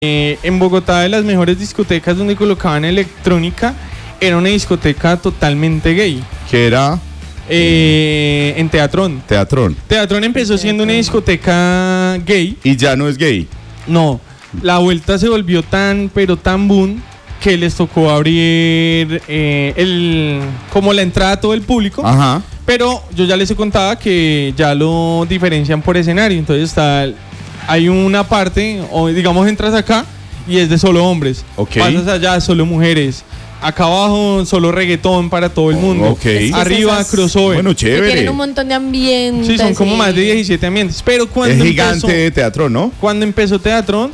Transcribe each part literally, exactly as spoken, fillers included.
Eh, en Bogotá, de las mejores discotecas donde colocaban electrónica, era una discoteca totalmente gay. ¿Qué era? Eh, en Teatrón. Teatrón. Teatrón empezó siendo una discoteca gay. ¿Y ya no es gay? No, la vuelta se volvió tan, pero tan boom que les tocó abrir eh, el, como la entrada a todo el público. Ajá. Pero yo ya les contaba que ya lo diferencian por escenario. Entonces está, hay una parte, o digamos entras acá y es de solo hombres. Okay. Pasas allá, solo mujeres. Acá abajo solo reggaetón para todo el mundo. Okay. Arriba esas, crossover. Bueno, chévere. Que tienen un montón de ambientes. Sí, son como y... más de diecisiete ambientes. Pero cuando es gigante empezó, de Teatrón, ¿no? Cuando empezó Teatrón,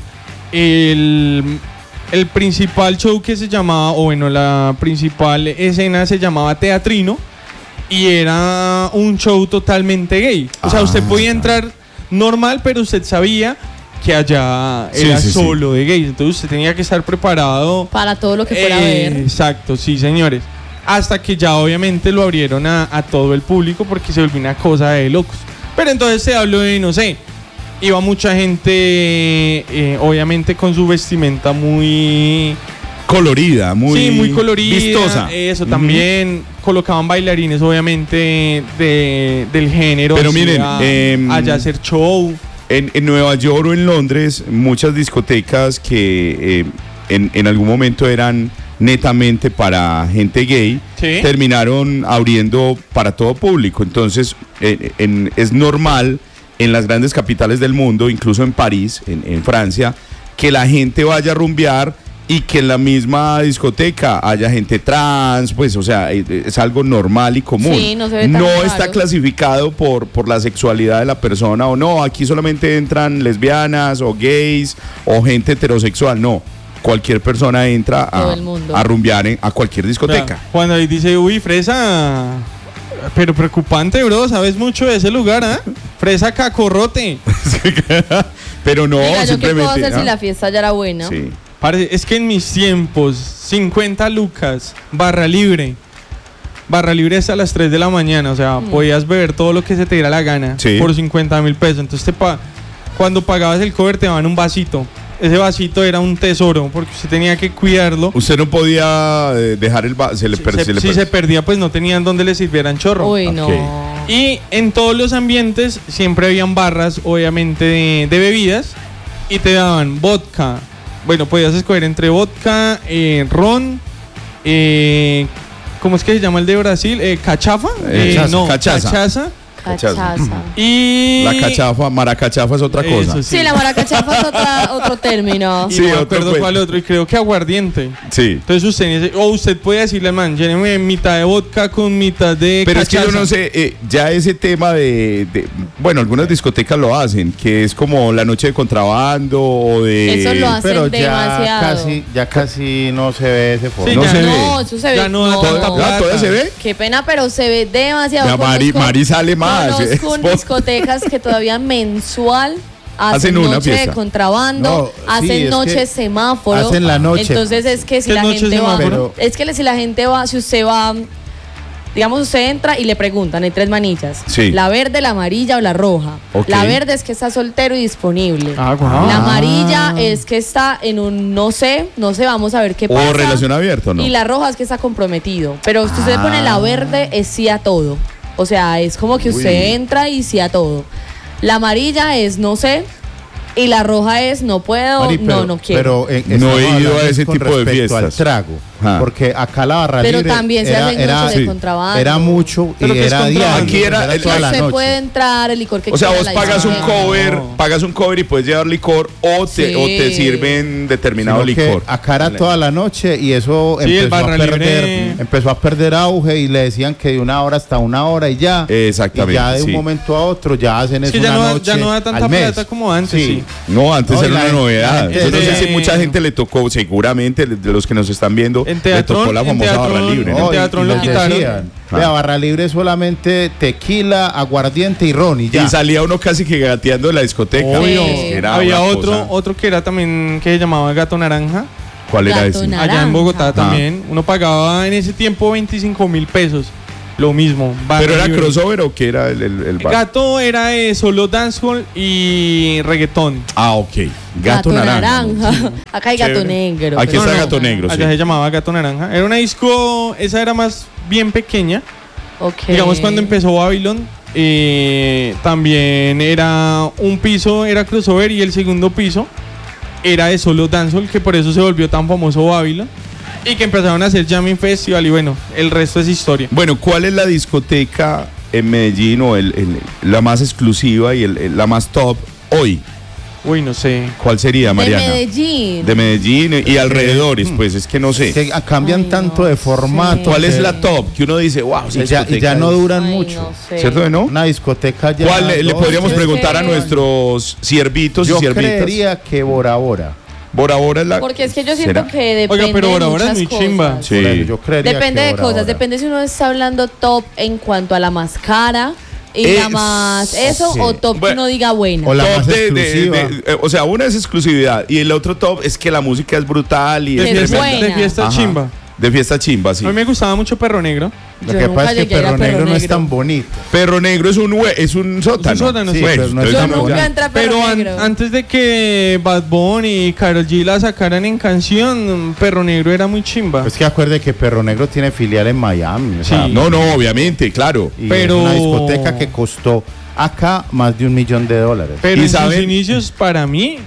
el, el principal show que se llamaba, o bueno, la principal escena se llamaba Teatrino. Y era un show totalmente gay. O sea, Ah, usted podía entrar normal, pero usted sabía que allá Sí, era sí, solo de gays. Entonces usted tenía que estar preparado para todo lo que fuera eh, a ver. Exacto, sí, señores. Hasta que ya obviamente lo abrieron a, a todo el público porque se volvió una cosa de locos. Pero entonces se habló de, no sé, iba mucha gente, eh, obviamente con su vestimenta muy... Colorida, muy, sí, muy colorida. vistosa. Eso Uh-huh. también. Colocaban bailarines, obviamente, de, del género. Pero así, miren, a, eh, allá hacer show. En, en Nueva York o en Londres, muchas discotecas que eh, en, en algún momento eran netamente para gente gay, ¿Sí? terminaron abriendo para todo público. Entonces, eh, en, es normal en las grandes capitales del mundo, incluso en París, en, en Francia, que la gente vaya a rumbear y que en la misma discoteca haya gente trans, pues, o sea, es algo normal y común. Sí, no se ve tan No raro. está clasificado por, por la sexualidad de la persona o no, aquí solamente entran lesbianas o gays o gente heterosexual, no. Cualquier persona entra Todo a, el mundo. a rumbear en- a cualquier discoteca. Vea, Cuando ahí dice, uy, Fresa, pero preocupante, bro, sabes mucho de ese lugar, ¿ah? Fresa cacorrote. Pero no, Diga, ¿yo qué puedo simplemente... hacer ¿ah? si la fiesta ya era buena? Sí. Parce, es que en mis tiempos, cincuenta lucas, barra libre. Barra libre hasta las tres de la mañana, o sea, Mm. podías beber todo lo que se te diera la gana Sí. por cincuenta mil pesos. Entonces, te pa cuando pagabas el cover, te daban un vasito. Ese vasito era un tesoro, porque usted tenía que cuidarlo. Usted no podía eh, dejar el... va- Se le per- Se- se le si per- se perdía, pues no tenían donde le sirvieran chorro. Uy, Ok. no. Y en todos los ambientes siempre habían barras, obviamente, de, de bebidas. Y te daban vodka. Bueno, podías escoger entre vodka, eh, ron, eh, ¿cómo es que se llama el de Brasil? Eh, ¿Cachafa? Eh, Eh, cachaza, no, cachaza. cachaza. Cachaza. Y... La cachafa, maracachafa es otra cosa. Eso Sí, la maracachafa es otra, otro término. Y Sí, no me otro acuerdo cuento. cuál otro, y creo que aguardiente. Sí. Entonces usted, dice- o usted puede decirle al man, lléneme mitad de vodka con mitad de Pero es que cachaza. yo no sé, eh, ya ese tema de, de- bueno, algunas discotecas lo hacen, que es como la noche de contrabando o de... Eso lo hacen Pero ya demasiado. casi, ya casi no se ve ese formato. Sí, No ya se ve. No, eso se ve. Ya no da tanta ¿Ah, plata. ¿Todavía se ve? Qué pena, pero se ve demasiado. Ya, Mari- Conozco- Mari sale más, eh, Conozco es discotecas que todavía mensual hacen, Hacen una noche fiesta. de contrabando, No, sí, hacen es noche que semáforo. hacen la noche. Entonces es que si ¿Qué la noche gente va, semáforo? es que si la gente va, si usted va, digamos usted entra y le preguntan, hay tres manillas, Sí. la verde, la amarilla o la roja. Ok. La verde es que está soltero y disponible. Ah, guau. La amarilla es que está en un no sé, no sé, vamos a ver qué pasa. O relación abierta, ¿no? Y la roja es que está comprometido. Pero si usted Ah. pone la verde, es sí a todo. O sea, es como que usted Uy. entra y sí a todo. La amarilla es no sé. Y la roja es no puedo, Mari, no, no quiero. Pero eh, No he estamos ido a hablando ese con tipo de respecto al fiestas. trago. Ah. Porque acá la barra Pero libre también se era, hacen era, noches de sí. contrabando. era mucho ¿Pero y qué es era diario. contrabando? Aquí era era el- toda Que la usted noche. puede entrar, el licor que O sea, quiera, vos la pagas un discoteca. cover, No. pagas un cover y puedes llevar licor o te, Sí. o te sirven determinado Sino que licor. acá era toda la noche y eso Sí, el empezó, a barra perder, libre. empezó a perder auge y le decían que de una hora hasta una hora y ya. Exactamente, Y ya de sí. un momento a otro ya hacen Es eso que ya una no, da- noche ya no da tanta al mes. plata como antes, sí. No, antes No, y era la una gente- novedad. la gente Yo no sé de- si mucha gente le tocó, seguramente de los que nos están viendo, En le Teatrón, tocó la en famosa barra Teatrón, libre. en ¿no? No, y- Teatrón y lo les quitaron. decían, Ah. vea, barra libre solamente tequila, aguardiente y ron y ya. Y salía uno casi que gateando de la discoteca. Obvio. pues, que era Había una otro, cosa- otro que era también, que se llamaba Gato Naranja. ¿Cuál era Gato ese? Naranja. Allá en Bogotá Ah. también. Uno pagaba en ese tiempo veinticinco mil pesos. lo mismo. ¿Pero era libre. crossover o qué era el, el, el bar? Gato era de solo dancehall y reggaetón. Ah, ok. Gato, naranja. Acá hay gato Chévere. negro. Aquí pero está no. Gato Negro, sí. Allá se llamaba Gato Naranja. Era una disco, esa era más bien pequeña. Ok. Digamos, cuando empezó Babylon, eh, también era un piso, era crossover, y el segundo piso era de solo dancehall, que por eso se volvió tan famoso Babylon. Y que empezaron a hacer Jamming Festival, y bueno, el resto es historia. Bueno, ¿cuál es la discoteca en Medellín o el, el- la más exclusiva y el- el- la más top hoy? Uy, no sé. ¿Cuál sería, De Mariana? Medellín. De Medellín y alrededores, pues es que no sé. Que cambian Ay, tanto no de sé. formato. ¿Cuál es que- la top? Que uno dice, wow, esa Y ya, y discoteca ya no es- duran Ay, mucho. no sé. ¿Cierto que no? Una discoteca ya. ¿Cuál le, le dos, podríamos tres. preguntar a Es que- nuestros siervitos y Yo siervitas? creería que Bora Bora. Bora Bora es la... Porque es que yo siento ¿Será? que depende Oiga, pero de ahora ahora es muchas muy cosas. chimba. Sí. Por eso yo creería Depende que de Bora cosas, Bora. depende si uno está hablando top en cuanto a la más cara y Es- la más eso, sí. o top Bueno, que uno diga buena. o la Top más de- de- exclusiva. de- eh, o sea, una es exclusividad y el otro top es que la música es brutal y De Es fiesta, buena. de fiesta Ajá. chimba. De fiesta chimba, sí. A mí me gustaba mucho Perro Negro. Lo Yo que nunca pasa es que llegué a ir a Perro Perro Negro no es Negro. tan bonito. Perro Negro es un hue- es un sótano. Es un sótano, sí. Bueno, pero no es entonces Yo tan no- nunca ya. entré a Perro Pero an- Negro. antes de que Bad Bunny y Karol G la sacaran en canción, Perro Negro era muy chimba. Es que acuerde que Perro Negro tiene filial en Miami. O sea, Sí. No, no, obviamente, claro. y pero- es una discoteca que costó acá más de un millón de dólares. Pero ¿Y en sus saben? inicios, para mí,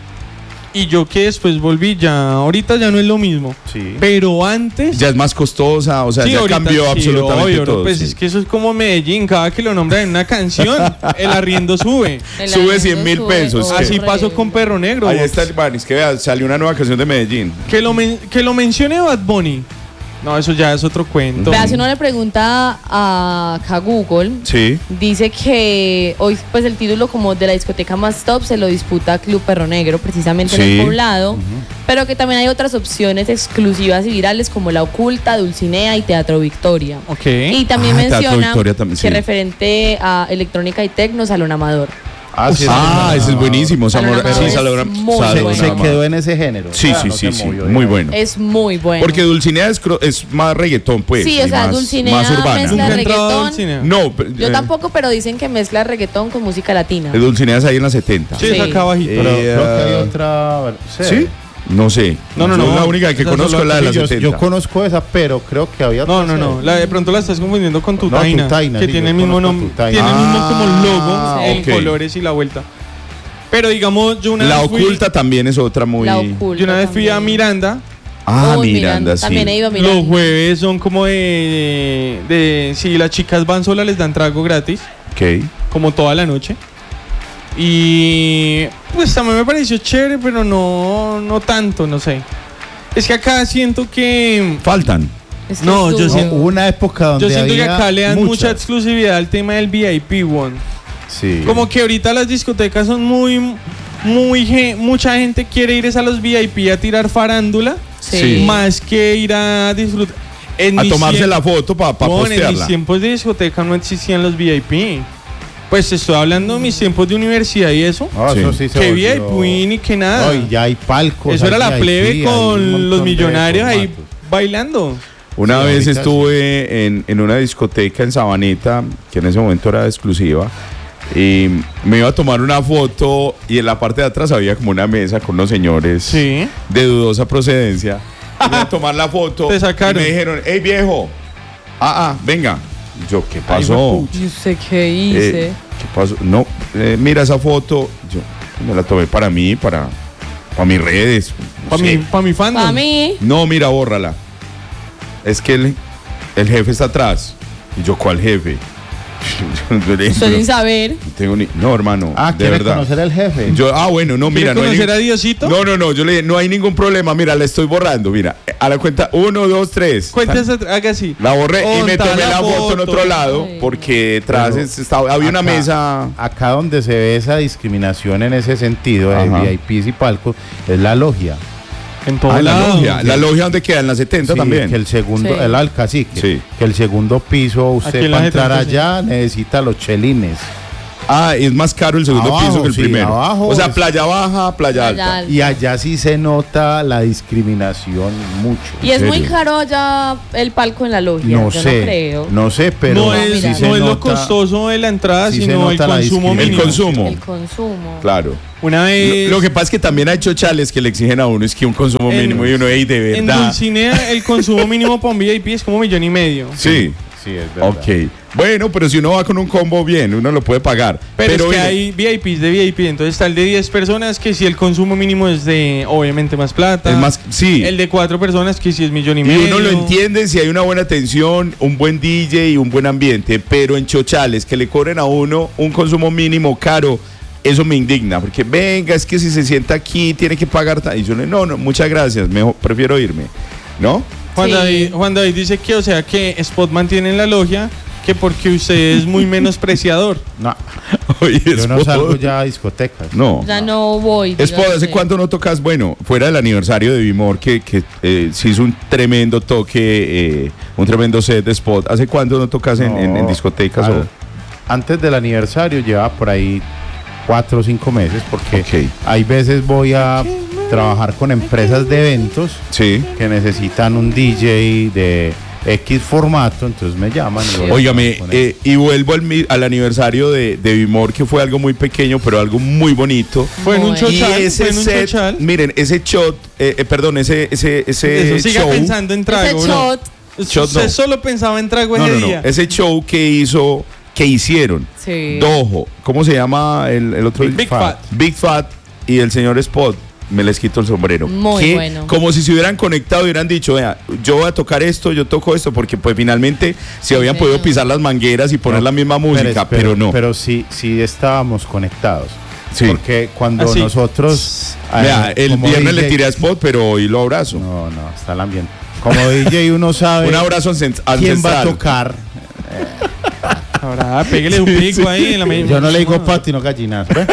y yo que después volví, ya ahorita ya no es lo mismo. Sí. Pero antes... Ya es más costosa, o sea, sí, ya ahorita cambió sí, absolutamente obvio, ¿no? todo. Pues sí. es que eso es como Medellín, cada que lo nombran en una canción, el arriendo sube. El sube arriendo cien mil sube pesos, horrible. Así pasó con Perro Negro. Ahí está el man, es que vea, salió una nueva canción de Medellín. Que lo, men- que lo mencione Bad Bunny. No, eso ya es otro cuento. Vea, si uno le pregunta a, acá a Google, Sí. dice que hoy pues el título como de la discoteca más top se lo disputa Club Perro Negro, precisamente en Sí. el Poblado, pero que también hay otras opciones exclusivas y virales como La Oculta, Dulcinea y Teatro Victoria. Ok. Y también Ah, Teatro menciona Victoria también, que sí. referente a electrónica y tecno, Salón Amador. Ah, sí, Ah, ese es buenísimo. Salón Salón- Amador sí, es Salón- muy Salón bueno. Se Amador. quedó en ese género. Sí, O sea, sí, no sí, se sí, movió de muy ahí. bueno. Es muy bueno. Porque Dulcinea es, cro- es más reggaetón, pues. Sí, y o sea, más, Dulcinea más urbana. mezcla Nunca he entrado a reggaetón. Dulcinea. No, pero, Yo eh, tampoco, pero dicen que mezcla reggaetón con música latina. Dulcinea es ahí en las setenta. Sí, es Sí. acá abajito. Pero Eh, creo que hay ah, otra. ¿Sí? No sé. No, no, Yo no. La única que Esa conozco solo es la de las yo, setenta. yo conozco esa, pero creo que había No, otra no, no. serie. La, de pronto la estás confundiendo con Tutaina. Tutaina, que sí, tiene yo el mismo conozco nombre. Tutaina. Tiene el mismo Ah, como logo en ok. colores y la vuelta. Pero digamos, yo una La vez fui, oculta también es otra muy. La Oculta. yo una vez fui a también. Miranda. Ah, Oh, Miranda, sí. También he ido a Miranda. Los jueves son como de, de. Si las chicas van solas, les dan trago gratis. Ok. Como toda la noche. Y. Pues también me pareció chévere, pero no, no tanto, no sé. Es que acá siento que. Faltan. Es que No, es yo duro. siento- Hubo una época donde Yo siento que había acá le dan mucha muchas. exclusividad al tema del V I P One. Sí. Como que ahorita las discotecas son muy, muy, ge- mucha gente quiere ir es a los V I P a tirar farándula, Sí. más que ir a disfrutar. En A mis tomarse tiemp- la foto para pa Bueno, en mis postearla. tiempos de discoteca no existían los V I P. Pues estoy hablando de mis tiempos de universidad y eso. No, eso Sí. sí se Que volvió- V I P ni que nada. No, y ya hay palcos. Eso era hay la V I P, plebe hay un con montón los de millonarios ahí formatos. bailando. Una Sí, vez ahorita estuve en, en una discoteca en Sabaneta, que en ese momento era exclusiva, y me iba a tomar una foto y en la parte de atrás había como una mesa con unos señores Sí. de dudosa procedencia. Y me iba a tomar la foto Te sacaron. y me dijeron, hey viejo, ah, ah, venga. Yo, ¿qué Ay, pasó? huepucha. Yo sé qué hice. Eh, ¿Qué pasó? No, eh, mira esa foto. Yo me la tomé para mí, para, para mis redes. no Para sé. mi, pa mi fandom. Para mí, No, mira, bórrala. Es que el, el jefe está atrás. Y yo, ¿cuál jefe? Yo le- estoy sin saber. no tengo ni- no, hermano. Ah, de quiere verdad. conocer al jefe. Yo, ah, bueno, no, ¿Quiere mira, no hay, conocer ni- a Diosito? no, no, no, yo le dije, no hay ningún problema, mira, la estoy borrando, mira, a la cuenta, uno, dos, tres. Cuéntese, haga así. La borré y me Onta tomé la la foto en foto. otro lado, Ay. porque detrás Pero es- estaba- había una acá- mesa. Acá donde se ve esa discriminación en ese sentido de Ajá. V I Ps y palcos es la logia. En todo Ah, la lado. logia. La logia donde queda, en la setenta Sí, también. que el segundo, Sí. el alcacique, Sí. que el segundo piso Aquí usted en la para entrar setenta, sí. allá necesita los chelines. Ah, es más caro el segundo Abajo, piso que el sí, primero. abajo o sea, es- playa baja, playa, Playa alta. alta. Y allá sí se nota la discriminación mucho. Y es muy serio? caro allá el palco en la logia. No yo sé, no creo. no sé, pero no No, es, mira, sí no se es lo nota- costoso de la entrada, sí se sino el nota la consumo El mínimo. consumo. El consumo. Claro. Una Lo, vez lo que pasa es que también hay chochales que le exigen a uno es que un consumo En- mínimo y uno, ey, de en verdad. Dulcinea el consumo mínimo para un V I P es como millón y medio. Sí. sí, es verdad. Ok. Bueno, pero si uno va con un combo bien, uno lo puede pagar. Pero, es que mire, hay V I Ps de V I P, entonces está el de diez personas que si el consumo mínimo es de obviamente más plata. es más, sí. El de cuatro personas que si es millón y, Y medio. uno lo entiende si hay una buena atención, un buen D J y un buen ambiente, pero en chochales que le cobren a uno un consumo mínimo caro, eso me indigna, porque venga, es que si se sienta aquí tiene que pagar. ta- Y yo le no, no, muchas gracias, mejor prefiero irme, ¿no? Juan, Sí. David, Juan David dice que, o sea, que Spot mantiene en la logia que porque usted es muy menospreciador. No, Oye, yo no Spot, salgo ya a discotecas. No. Ya no voy. Spot, ¿hace dígase. cuánto no tocas? Bueno, fuera del aniversario de Bimor, que, que eh, se hizo un tremendo toque, eh, un tremendo set de Spot. ¿Hace cuánto no tocas en, en- en No, discotecas? al- o- Antes del aniversario llevaba por ahí cuatro o cinco meses porque Ok. hay veces voy a trabajar con empresas de eventos Sí. que necesitan un D J de X formato, entonces me llaman. Y voy a Óigame, trabajar con ellos. eh, y vuelvo al, mi- al aniversario de, de Bimor, que fue algo muy pequeño, pero algo muy bonito. Fue en un Bueno. Y chochal, fue ese en un set, chochal. miren, ese shot, eh, eh, perdón, ese, ese, ese Eso, siga show. pensando en trago. Ese ¿no? shot. Shot Usted no. solo pensaba en trago No, ese no, no, día. ese show que hizo, que hicieron. Sí. Dojo, ¿cómo se llama el, el otro? Big, Big Fat. Big Fat y el señor Spot. Me les quito el sombrero. Muy Que bueno. Como si se hubieran conectado y hubieran dicho, vea, yo voy a tocar esto, yo toco esto, porque pues finalmente se habían Sí. podido pisar las mangueras y poner No, la misma música, pero, pero, no. Pero sí, sí estábamos conectados. Sí. Porque cuando Así. nosotros. Vea, eh, el como viernes D J le tiré a Spot, pero hoy lo abrazo. No, no, está el ambiente. Como D J uno sabe Un abrazo ancest- ancestral. quién va a tocar. Ahora, pégale un pico ahí en la media. Yo no le digo pato y no gallinazo. ¿ve?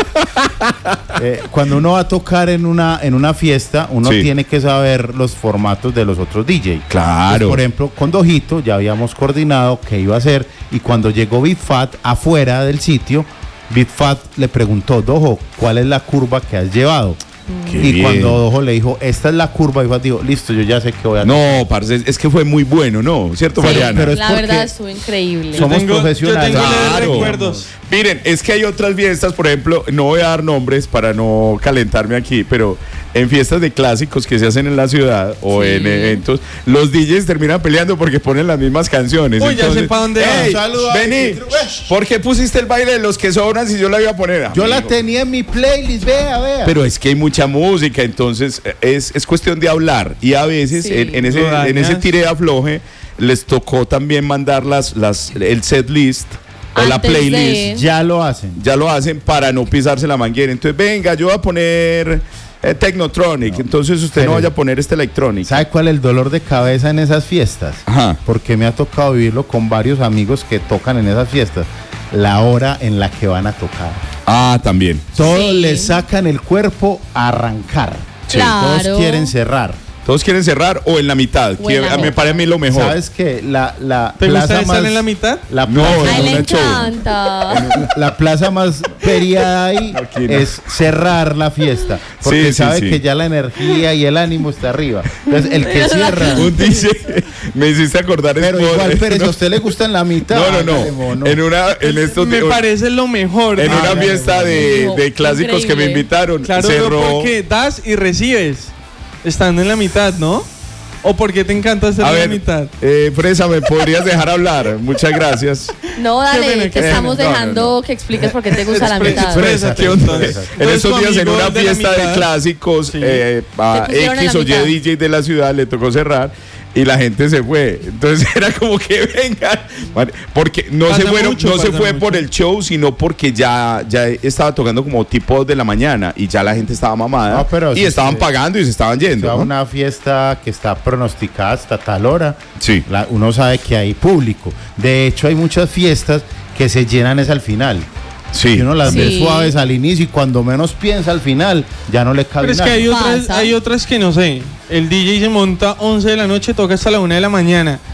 Eh, cuando uno va a tocar en una, en una fiesta, uno Sí. tiene que saber los formatos de los otros D J. Claro. Entonces, por ejemplo, con Dojito ya habíamos coordinado qué iba a hacer y cuando llegó Big Fat afuera del sitio, Big Fat le preguntó, Dojo, ¿cuál es la curva que has llevado? Qué y bien. cuando Dojo le dijo, esta es la curva, Big Fat dijo, listo, yo ya sé que voy a No, parce, es que fue muy bueno, ¿no? ¿Cierto, Sí, Mariana? pero es la porque verdad estuvo increíble. Yo somos tengo- profesionales. Yo tengo leves Claro. recuerdos. Miren, es que hay otras fiestas, por ejemplo, no voy a dar nombres para no calentarme aquí, pero en fiestas de clásicos que se hacen en la ciudad o Sí. en eventos, los D Js terminan peleando porque ponen las mismas canciones. Uy, ya sé pa' dónde va. "Ey, Un saludo a vení, Vitru- ¿por qué pusiste el baile de los que sobran si yo la iba a poner? Yo la amigo?" tenía en mi playlist, vea, vea. Pero es que hay mucha música, entonces eh, es, es cuestión de hablar. Y a veces Sí. en, en ese, Lo dañas. en ese tire de afloje les tocó también mandar las, las, el set list o la Antes playlist. de- ya lo hacen. Ya lo hacen para no pisarse la manguera. Entonces, venga, yo voy a poner eh, Technotronic. Entonces usted Pero- no vaya a poner este Electronic. ¿Sabe cuál es el dolor de cabeza en esas fiestas? Ajá. Porque me ha tocado vivirlo con varios amigos que tocan en esas fiestas. La hora en la que van a tocar. Ah, también. Todos Sí. les sacan el cuerpo a arrancar. Sí. Claro. Todos quieren cerrar. Todos quieren cerrar o en la mitad. O que en la a- me mitad. parece a mí lo mejor. ¿Sabes qué? La, la ¿Te gusta plaza estar más, en la mitad? La No, plaza, A él le una show. encanta. la plaza más periada ahí Aquí no. es cerrar la fiesta. Porque Sí, sí, sabe sí. que ya la energía y el ánimo está arriba. Entonces, el que cierra. Un D J, me hiciste acordar Pero Spot, igual, eh, Pérez, no, ¿a usted le gusta en la mitad? no, no, Hágale, no. mono. En una, en estos Me días- parece lo mejor. en Ah, una no, fiesta no, de, no. de clásicos que me Increíble. invitaron, Claro, no, cerró. porque das y recibes. Estando en la mitad, ¿no? ¿O por qué te encanta estar A en ver, la mitad? eh, Fresa, ¿me podrías dejar hablar? Muchas gracias. No, Qué dale, pena, te qué estamos pena. No, dejando no, no. que expliques por qué te gusta la Expre- mitad. expresa. ¿Qué onda? Expresa. En Entonces, estos tu días en amigo una de la fiesta de mitad. clásicos Sí. eh, a Te pusieron en X la o Y mitad. D J de la ciudad le tocó cerrar y la gente se fue. Entonces era como que venga, porque no Pasa se fueron, mucho, no se pasa fue mucho. por el show, sino porque ya, ya estaba tocando como tipo de la mañana y ya la gente estaba mamada No, pero y si estaban usted- pagando y se estaban Se yendo. va a ¿no? una fiesta que está pronosticada hasta tal hora, Sí. la- uno sabe que hay público. De hecho, hay muchas fiestas que se llenan es al final. Sí. Y uno las ve Sí. suaves al inicio y cuando menos piensa al final, ya no le cabe Pero es que nada. hay otras, Pasa. hay otras que no sé. El D J se monta once de la noche, toca hasta la una de la mañana.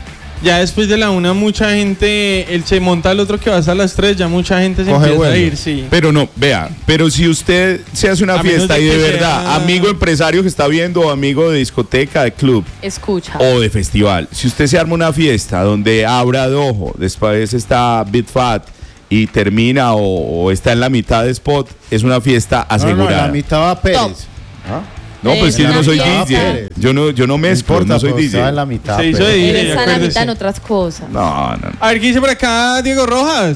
Ya después de la una, mucha gente, él se monta al otro que va hasta las tres, ya mucha gente se Coge empieza vuelo. a ir, sí. Pero no, vea, pero si usted se hace una A menos fiesta de y de que verdad, sea- amigo empresario que está viendo, o amigo de discoteca, de club Escucha. o de festival, si usted se arma una fiesta donde abra Dojo, después está Big Fat y termina o, o está en la mitad de spot, es una fiesta No, no, en asegurada. la mitad va Pérez. Top. ¿Ah? No, pues Es que yo no una soy fiesta. D J. Yo no, yo no No mezclo, importa, no soy pero estaba en D J. la mitad. Se hizo Pérez. de D J. Eres sana acuérdese. mitad en otras cosas. No, no. A ver, ¿qué dice por acá Diego Rojas?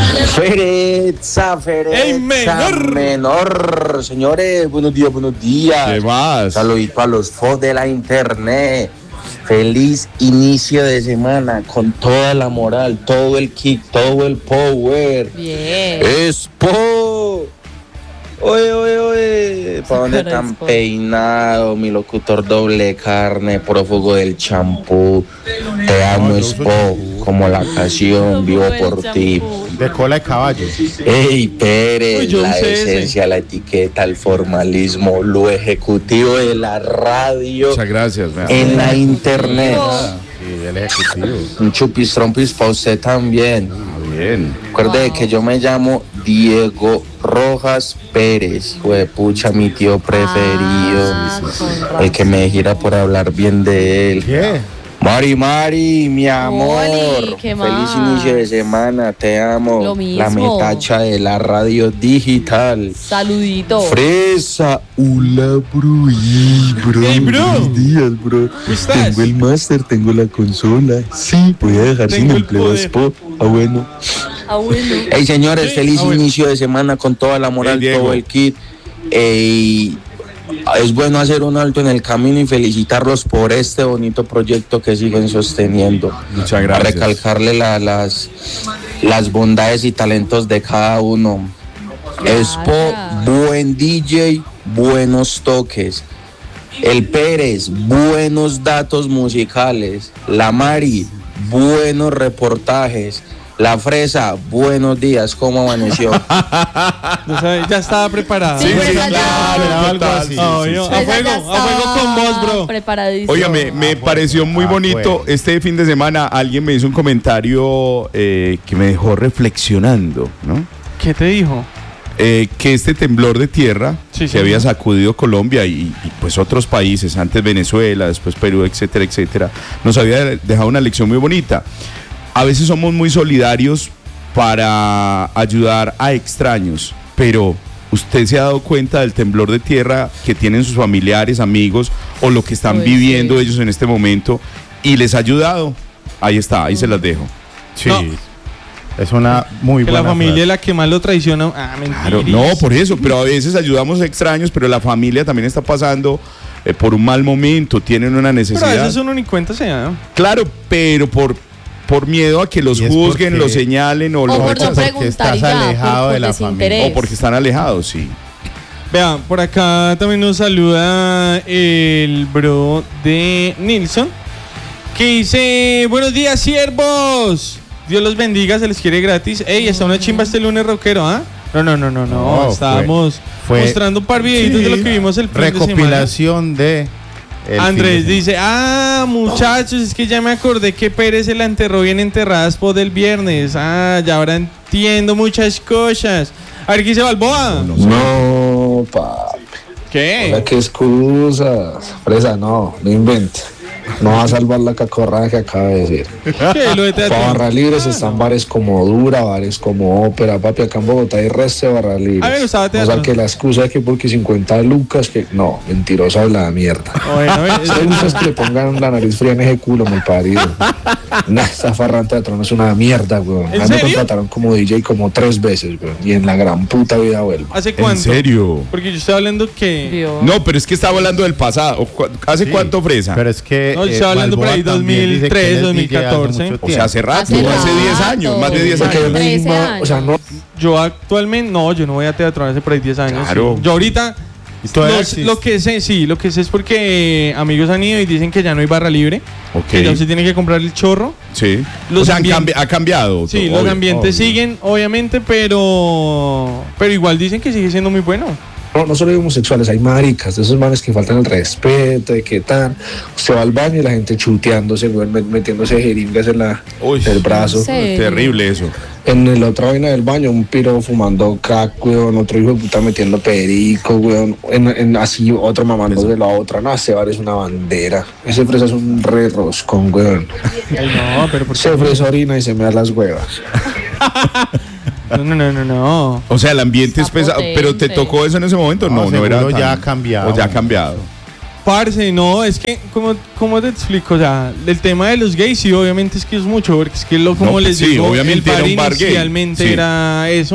Fereza, Fereza, ¡Ey, menor! menor. Señores, buenos días, buenos días. ¿Qué más? Saludito a los fos de la internet. Feliz inicio de semana con toda la moral, todo el kick, todo el power. Bien. ¡Expo! Oye, oye, oye, ¿para dónde Cara de tan Expo. peinado? Mi locutor doble carne, prófugo del champú. Te amo, No, yo uso Expo, champú. como la canción, vivo Como el por ti. champú. De cola de caballo. Ey, Pérez, Uy, yo la usé ese. esencia, la etiqueta, el formalismo, lo ejecutivo de la radio Muchas gracias. vea. en la internet. Sí, el ejecutivo. Un chupis trompis para usted también. Ah, bien. Recuerde Wow. que yo me llamo Diego Rojas Pérez, pucha, mi tío preferido, Ah, con el que me gira por hablar bien de él. ¿Qué? Mari, Mari, mi amor, Oli, ¿qué feliz más? inicio de semana, te amo. Lo La mismo. metacha de la radio digital. Saludito. Fresa, hola bro, y bro, Hey, bro. buenos días bro. ¿Cómo estás? Tengo el máster, tengo la consola. Sí, voy a dejar Tengo sin el empleo a poder. Spot. Ah, bueno. Ah, bueno. Hey señores, Sí, feliz ah, bueno. inicio de semana con toda la moral, Hey, Diego. todo el kit. Ey, es bueno hacer un alto en el camino y felicitarlos por este bonito proyecto que siguen sosteniendo. Muchas gracias. Recalcarle la- las, las bondades y talentos de cada uno. Expo, buen D J, buenos toques. El Pérez, buenos datos musicales. La Mari, buenos reportajes. La Fresa, buenos días, ¿cómo amaneció? Ya, sabe, ya estaba preparada. Sí, pues, allá- Esperaba algo total, así. sí, Obvio. Pues A fuego, allá a fuego con vos, bro. Preparadísimo. Oiga, me, me Ah, pareció bueno. muy Ah, bonito. bueno. Este fin de semana alguien me hizo un comentario eh, que me dejó reflexionando, ¿no? ¿Qué te dijo? Eh, que este temblor de tierra Sí, que señor. había sacudido Colombia y, y, pues otros países, antes Venezuela, después Perú, etcétera, etcétera, nos había dejado una lección muy bonita. A veces somos muy solidarios para ayudar a extraños, pero ¿usted se ha dado cuenta del temblor de tierra que tienen sus familiares, amigos o lo que están Pues viviendo sí. ellos en este momento y les ha ayudado? Ahí está, ahí se las dejo. Sí. No. Es una muy Que buena la familia es frase. la que más lo traiciona. Ah, mentira. Claro, no, por eso, pero a veces ayudamos a extraños, pero la familia también está pasando eh, por un mal momento, tienen una Pero a necesidad. veces uno ni cuenta se da. Claro, pero por, por miedo a que los Y es juzguen, porque- los señalen o, O los por no rechacen. porque preguntar y estás ya, alejado por, de por la familia. desinterés. O porque están alejados, sí. Vean, por acá también nos saluda el bro de Nilsson, que dice, buenos días, siervos. Dios los bendiga, se les quiere gratis. Ey, está una chimba este lunes rockero, ¿ah? No, no, no, no, no. No, Estábamos fue- fue- mostrando un par videitos Sí. de lo que vimos el fin de semana. Recopilación de. el Andrés fin de dice, ah, muchachos, es que ya me acordé que Pérez se la enterró bien enterrada después del viernes. Ah, ya ahora entiendo muchas cosas. A ver, ¿qué dice Balboa? No, pa. ¿Qué? Hola, qué excusas. Fresa, no, no invente. No va a salvar la cacorrada que acaba de decir. ¿Qué? Lo de teatro. Para barra libres están bares como Dura, bares como Ópera, papi, acá en Bogotá hay resto de barra libres. A mí me gustaba No teatro. saque la excusa de que porque cincuenta lucas, que no, mentirosa la mierda. Bueno, es- Si le gusta es que le pongan la nariz fría en ese culo, mal parido. Nah, esa farra en teatro no es una mierda, weón. ¿En A mí me serio? contrataron como D J como tres veces, weón. Y en la gran puta vida vuelvo. ¿Hace ¿En cuánto? serio? Porque yo estaba hablando que... Dios. No, pero es que estaba hablando del pasado. ¿Cu- ¿Hace Sí, cuánto, Fresa? Pero es que. No, yo estaba hablando por Balboa ahí también dice que él es dos mil D J hace catorce. mucho O sea, hace rato, hace, Hace diez rato. años, más de diez Porque años. yo trece misma, o sea, no, Yo actualmente, no, yo no voy a teatro hace por ahí diez años. Claro. sí. Yo ahorita, Y todavía lo, existe. lo que sé, sí, lo que sé es porque amigos han ido y dicen que ya no hay barra libre. Ok. Que ya usted tiene que comprar el chorro. Sí. Los o sea, han ambien- cambi- ha cambiado. Sí, todo, los obvio. ambientes obvio. siguen, obviamente, pero pero igual dicen que sigue siendo muy bueno. No, no solo hay homosexuales, hay maricas, de esos manes que faltan el respeto, de qué tan. Usted va al baño y la gente chuteándose, weón, metiéndose jeringas en la, Uy, el brazo. ¿En serio? terrible eso. En la otra vaina del baño, un piro fumando crack, weón, otro hijo de puta metiendo perico, weón, en, en, así otro mamando de la otra. No, ese bar es una bandera. Ese fresa es un re roscón, weón. Ay, no, pero ¿por qué? Se fresa orina y se me da las huevas. No, no, no, no, no. O sea, el ambiente Está es pesado, potente. pero ¿te tocó eso en ese momento? No, no, era seguro tan- ya ha cambiado. O ya ha cambiado. Parce, no, es que, ¿cómo, cómo te explico? O sea, el tema de los gays, sí, obviamente es que es mucho, porque es que lo, como No, les sí, digo, obviamente el era bar un bar gay, inicialmente sí. era eso.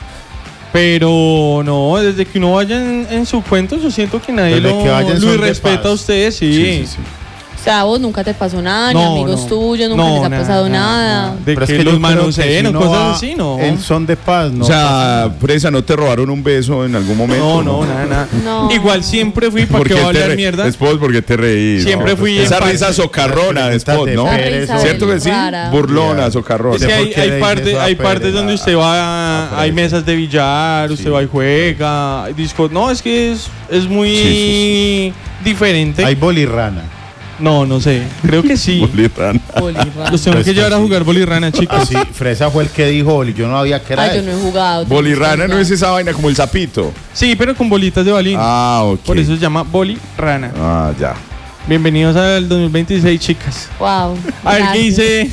Pero no, desde que uno vaya en, en su cuento, yo siento que nadie Desde lo, que vayan lo son de irrespeta paz. a ustedes, sí. Sí, sí, sí. O sea, a vos nunca te pasó nada, ni No, amigos no. tuyos, nunca No, les ha nada, pasado nada, nada. nada. De Pero es que que los yo creo que manoseen si o uno cosas va así, no. En son de paz, no. O sea, Fresa, ¿no te robaron un beso en algún momento? No, no, nada, nada. No. Igual siempre fui para ¿Por que qué va a te hablar re- mierda. Después, porque te reí? Siempre No, fui Esa en risa parte- socarrona de Preguntas spot, de ¿no? Pérez, Esa ¿Cierto que sí? rara. Burlona, Ya. socarrona. Es que ¿por hay, qué hay, le parte- dices eso a hay Pérez? partes donde usted va, A Pérez. hay mesas de billar, usted Sí. va y juega, hay discos. No, es que es, es muy Sí, sí, diferente. Hay bolirrana. No, no sé, creo que sí. Bolirrana. Bolirrana. Los tengo Pues que llevar a sí. jugar bolirrana, chicos. Sí, Fresa fue el que dijo boli. Yo no sabía que era Ay, yo eso. no he jugado. Bolirrana no es esa vaina como el sapito. Sí, pero con bolitas de balín. Ah, ok. Por eso se llama bolirrana. Ah, ya. Bienvenidos al dos mil veintiséis, chicas. Wow. A ver qué gracias. dice.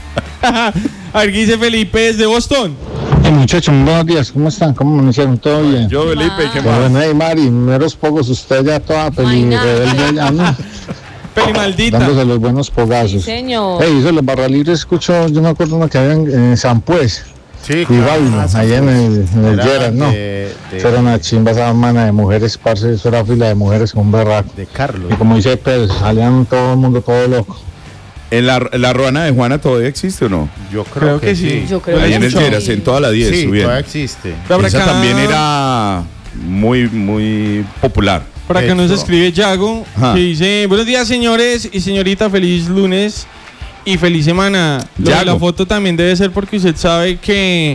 A ver qué dice Felipe desde Boston. Hey, muchachos, buenos días, ¿cómo están? ¿Cómo me hicieron? ¿Todo bien? Yo, Felipe, ¿qué Ah. más? Bueno, hey, Mari, meros pocos, usted ya toda No hay peli nada. rebelde ya, ¿no? Peli maldita. Dándose los buenos pogazos. Señor. Hey, eso los barra libres escucho, yo me acuerdo uno que había en, en San Pues, Sí, y Bailo, allá en el, en el Era Lleras, ¿no? de- de- Eso era una chimba esa mana de mujeres, parce, eso era fila de mujeres con un berraco. de Carlos. Y como dice Pérez, salían todo el mundo todo loco. ¿En la, la ruana de Juana todavía existe o no? Yo creo, Creo que sí. Yo creo Ahí que en el sí. Lleras, en toda la diez, Sí, subiendo. todavía existe. Por Esa acá- también era muy, muy popular. Por acá nos Eso. escribe Yago, Ajá. que dice, buenos días señores y señorita, feliz lunes y feliz semana. Lo de Yago. la foto también debe ser porque usted sabe que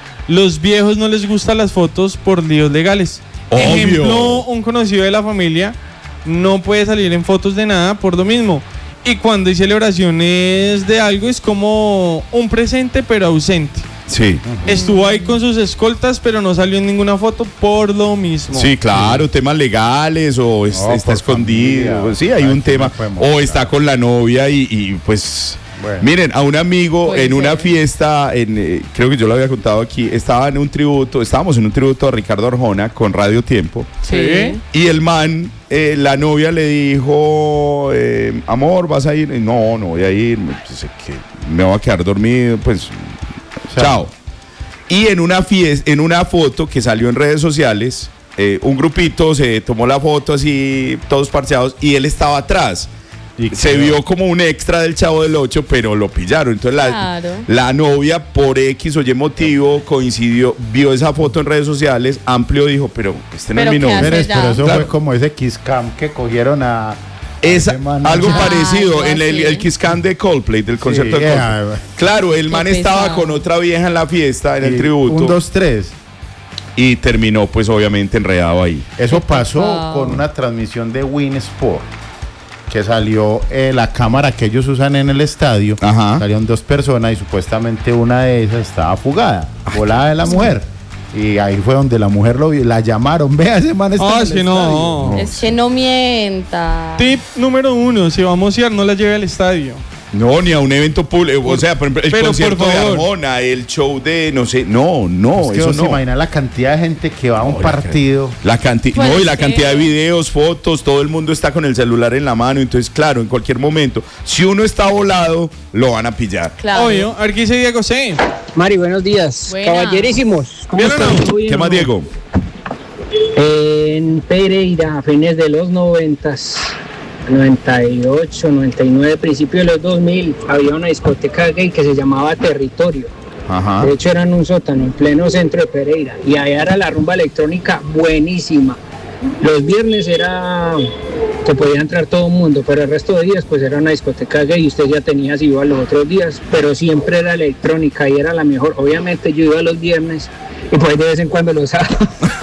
los viejos no les gustan las fotos por líos legales. Obvio. Ejemplo, un conocido de la familia no puede salir en fotos de nada por lo mismo. Y cuando hay celebraciones de algo es como un presente pero ausente. Sí. Estuvo ahí con sus escoltas pero no salió en ninguna foto por lo mismo. Sí, claro, temas legales o es- No, está por escondido. familia. Sí, hay Ay, un que tema. no puede mostrar. O está con la novia y, y, pues... Bueno. Miren, a un amigo Puede en una ser. fiesta, en, eh, creo que yo lo había contado aquí, estaba en un tributo, estábamos en un tributo a Ricardo Arjona con Radio Tiempo. Sí. Y el man, eh, la novia le dijo, eh, amor, ¿vas a ir? Y, no, no voy a ir, me, pues, es que me voy a quedar dormido, pues chao. Y en una fiesta, en una foto que salió en redes sociales, eh, un grupito se tomó la foto así, todos parcheados, y él estaba atrás. Y Se quedó- vio como un extra del Chavo del Ocho, pero lo pillaron. Entonces la, Claro. la novia, por X o Y motivo, coincidió, vio esa foto en redes sociales, amplio dijo, pero este no es Pero mi ¿qué novio. hace? Pérez, pero eso Claro. fue como ese Kiss Cam que cogieron a. Esa- a ese man. algo Ah, parecido algo en el, así. el Kiss Cam de Coldplay, del concierto de yeah. Coldplay. Claro, el Qué man estaba pesado. con otra vieja en la fiesta, en el Y tributo, Un, dos, tres. y terminó pues obviamente enredado ahí. Eso Qué pasó pecado. con una transmisión de Win Sport. Que salió eh, la cámara que ellos usan en el estadio. Ajá. Salieron dos personas y supuestamente una de esas estaba fugada, volada de la mujer. Y ahí fue donde la mujer lo vio, la llamaron. Vea, ese man está Ah, en es el que no. estadio. Es que no mienta. Tip número uno, si va a mocear, no la lleve al estadio. No, ni a un evento público. O sea, por ejemplo, el Pero, concierto por de favor. Arjona, el show de, no sé, no, no, Es que eso vos no. se imagina la cantidad de gente que va a un No, la partido. La cantidad, Puede no, y la ser. cantidad de videos, fotos, todo el mundo está con el celular en la mano, entonces claro, en cualquier momento, si uno está volado, lo van a pillar. Claro. Obvio, a ver qué dice Diego C. Mari, buenos días. Buena. Caballerísimos. ¿Cómo ¿Bien o están? no? ¿Todo bien ¿Qué o más, no? Diego? En Pereira, a fines de los noventas, noventa y ocho, noventa y nueve, principio de los dos mil, había una discoteca gay que se llamaba Territorio. Ajá. De hecho, era en un sótano en pleno centro de Pereira. Y allá era la rumba electrónica buenísima. Los viernes era que podía entrar todo el mundo, pero el resto de días pues era una discoteca gay y usted ya tenía si iba los otros días, pero siempre era electrónica y era la mejor. Obviamente yo iba los viernes Y pues de vez en cuando los hago.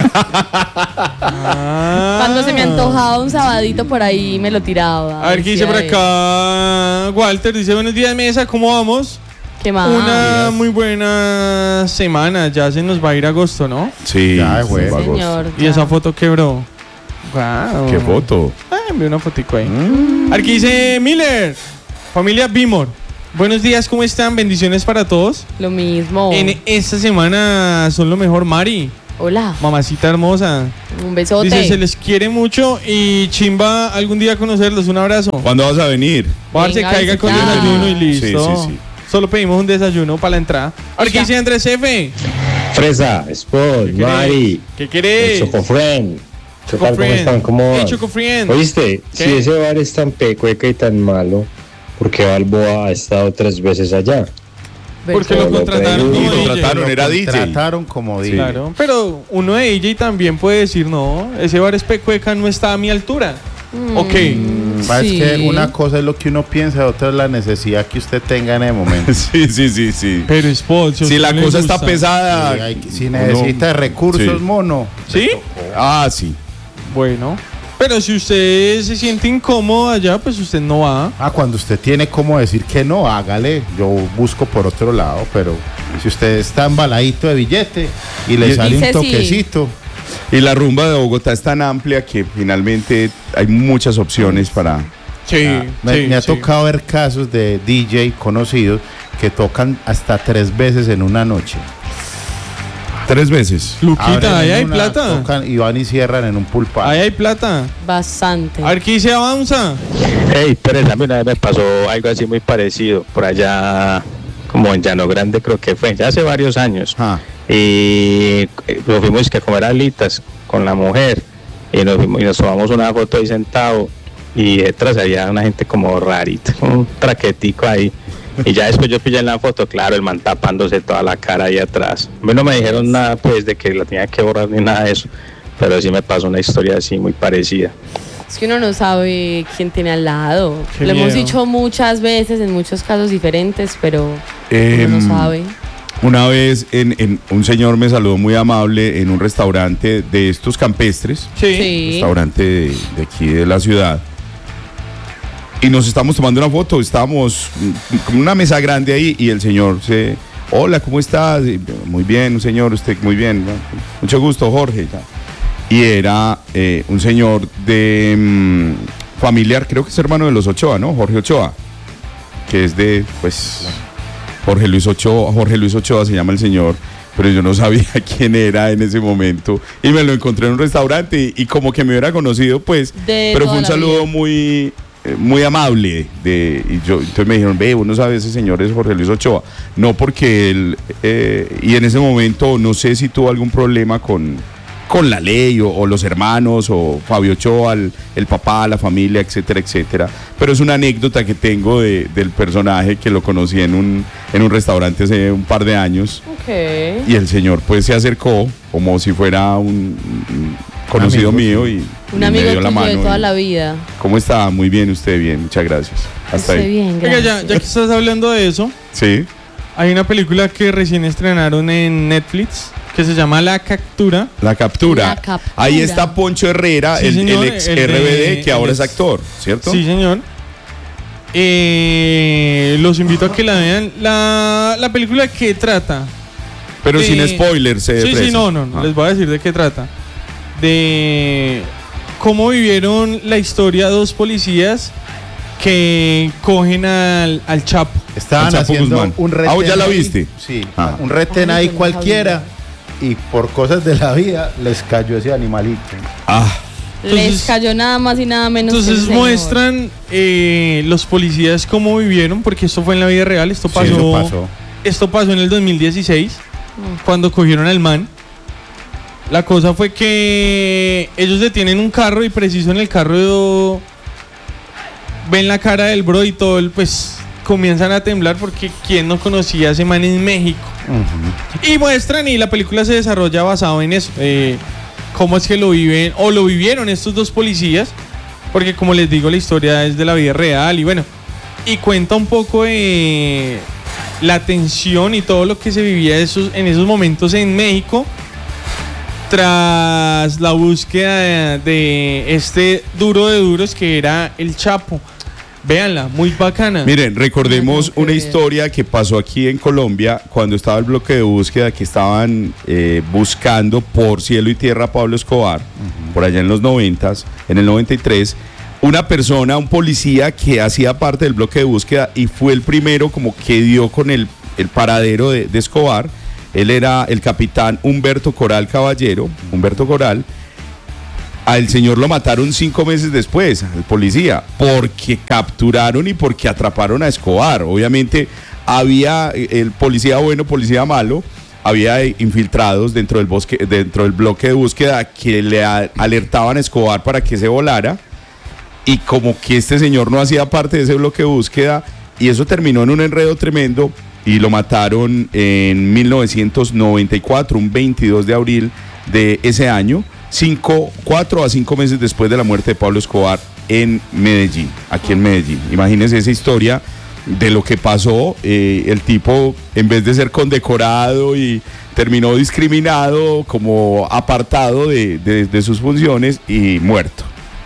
Ah. Cuando se me antojaba un sabadito por ahí me lo tiraba. A ver qué dice por acá. Walter dice: buenos días, mesa, ¿cómo vamos? ¿Qué más? Una muy buena semana. Ya se nos va a ir agosto, ¿no? Sí, Ya, sí, güey. va a agosto. Señor. Y ya. esa foto quebró. Wow. ¿Qué foto? Ah, envié una fotico ahí. Aquí dice Miller, familia Bimor. Buenos días, ¿cómo están? Bendiciones para todos. Lo mismo. En esta semana son lo mejor, Mari. Hola. Mamacita hermosa. Un besote. Dice, se les quiere mucho y chimba algún día conocerlos. Un abrazo. ¿Cuándo vas a venir? Bar se Venga, caiga con visitar. desayuno y listo. Sí, sí, sí. Solo pedimos un desayuno para la entrada. Ahora, ¿qué Ya. dice Andrés F? Fresa, Sport, ¿Qué Mari, ¿Qué querés? Chocofriend. ¿Qué tal? ¿Cómo Chocofriend. están? ¿Cómo Hey, van? Chocofriend. Oíste, ¿Qué? si ese bar es tan pecueca y tan malo, ¿por qué Balboa ha estado tres veces allá? Porque lo Lo contrataron pedí. como Lo D J. contrataron, era D J. Trataron como D J. Claro, pero uno de D J también puede decir, no, ese bar es pecueca, no está a mi altura. Ok. Pasa es Sí. que una cosa es lo que uno piensa, otra es la necesidad que usted tenga en el momento. Sí, sí, sí, sí. Pero Spot, si a Si usted la le cosa está gusta. pesada. Sí, hay que- si necesita uno- recursos, Sí. mono. ¿Sí? Ah, sí. Bueno. Pero si usted se siente incómodo allá, pues usted no va. Ah, cuando usted tiene como decir que no, hágale. Yo busco por otro lado, pero si usted está embaladito de billete y le Y- sale un Dice sí. toquecito. Y la rumba de Bogotá es tan amplia que finalmente hay muchas opciones para... Sí, Ah, me, sí, me ha sí. tocado ver casos de D J conocidos que tocan hasta tres veces en una noche. Tres veces. Abren Luquita, ahí en hay una, plata. tocan y van y cierran en un pool party. Ahí hay plata. Bastante. A ver qué dice Avanza. Hey, Pérez, a mí una vez me pasó algo así muy parecido, por allá, como en Llano Grande creo que fue, ya hace varios años. Ah. Y eh, nos fuimos que a comer alitas con la mujer, y nos, fuimos, y nos tomamos una foto ahí sentado, y detrás había una gente como rarita, un traquetico ahí. Y ya después yo pillé en la foto, claro, el man tapándose toda la cara ahí atrás. A mí no me dijeron nada pues de que la tenía que borrar ni nada de eso, pero sí me pasó una historia así muy parecida. Es que uno no sabe quién tiene al lado. Qué Lo hemos miedo. dicho muchas veces, en muchos casos diferentes, pero Em, uno no sabe. Una vez en, en- un señor me saludó muy amable en un restaurante de estos campestres, Sí. Sí. restaurante de, de aquí de la ciudad. Y nos estamos tomando una foto, estábamos mm, con una mesa grande ahí y el señor se... Hola, ¿cómo estás? Y, muy bien, señor, usted muy bien. ¿no? Mucho gusto, Jorge. y tal. Y era eh, un señor de mm, familiar, creo que es hermano de los Ochoa, ¿no? Jorge Ochoa, que es de, pues, Jorge Luis Ochoa, Jorge Luis Ochoa se llama el señor, pero yo no sabía quién era en ese momento y me lo encontré en un restaurante y, y como que me hubiera conocido, pues, De pero toda fue un la saludo vida. muy eh, muy amable de y yo entonces me dijeron, ve, vos no sabes, ese señor es Jorge Luis Ochoa, no porque él eh, y en ese momento no sé si tuvo algún problema con con la ley o, o los hermanos o Fabio Ochoa, el, el papá, la familia, etcétera, etcétera. Pero es una anécdota que tengo de- del personaje que lo conocí en un, en un restaurante hace un par de años Ok. y el señor pues se acercó como si fuera un, un conocido amigo, mío sí. y, Un y amigo me dio la tuyo de mano. toda y, la vida. ¿Cómo está? Muy bien, usted bien, muchas gracias. Hasta Esté ahí. bien, Oiga, gracias. ya, ya que estás hablando de eso, Sí. hay una película que recién estrenaron en Netflix que se llama La Captura. La captura. La captura. Ahí está Poncho Herrera, Sí, el, señor, el ex el de- R B D, que el ahora ex- es actor, ¿cierto? Sí, señor. Eh, los invito a que la vean. La, la película que trata. Pero de- sin spoilers, eh, Sí, sí, Fresa. no, no, no, Ah. les voy a decir de qué trata. De cómo vivieron la historia dos policías que cogen al, al Chapo. Estaban Al Chapo haciendo Guzmán. un Ah, retén. ¿vos ya la ahí. viste? Sí, Ah. un retén Ay, ahí yo no cualquiera y por cosas de la vida les cayó ese animalito. Ah, Les Entonces- cayó nada más y nada menos que Entonces el señor. muestran eh, los policías cómo vivieron, porque esto fue en la vida real, esto Sí, pasó, eso pasó. esto pasó en el dos mil dieciséis, cuando cogieron al man. La cosa fue que ellos detienen un carro y preciso en el carro ven la cara del bro y todo, el, pues comienzan a temblar porque quién no conocía a ese man en México. Y muestran y la película se desarrolla basado en eso. eh, cómo es que lo viven o lo vivieron estos dos policías. Porque como les digo, la historia es de la vida real y bueno. Y cuenta un poco de la tensión y todo lo que se vivía esos, en esos momentos en México tras la búsqueda de, de este duro de duros que era el Chapo. Véanla, muy bacana. Miren, recordemos una historia que pasó aquí en Colombia cuando estaba el bloque de búsqueda, que estaban eh, buscando por cielo y tierra a Pablo Escobar, uh-huh. por allá en los noventas, en el noventa y tres. Una persona, un policía que hacía parte del bloque de búsqueda y fue el primero como que dio con el, el paradero de, de Escobar. Él era el capitán Humberto Coral Caballero, Humberto Coral. Al señor lo mataron cinco meses después, al policía, porque capturaron y porque atraparon a Escobar. Obviamente había el policía bueno, policía malo, había infiltrados dentro del, bosque, dentro del bloque de búsqueda que le a, alertaban a Escobar para que se volara. Y como que este señor no hacía parte de ese bloque de búsqueda, y eso terminó en un enredo tremendo, y lo mataron en mil novecientos noventa y cuatro, un veintidós de abril de ese año, cinco, cuatro a cinco meses después de la muerte de Pablo Escobar en Medellín, aquí en Medellín. Imagínense esa historia de lo que pasó. Eh, el tipo, en vez de ser condecorado, y terminó discriminado, como apartado de, de, de sus funciones y muerto.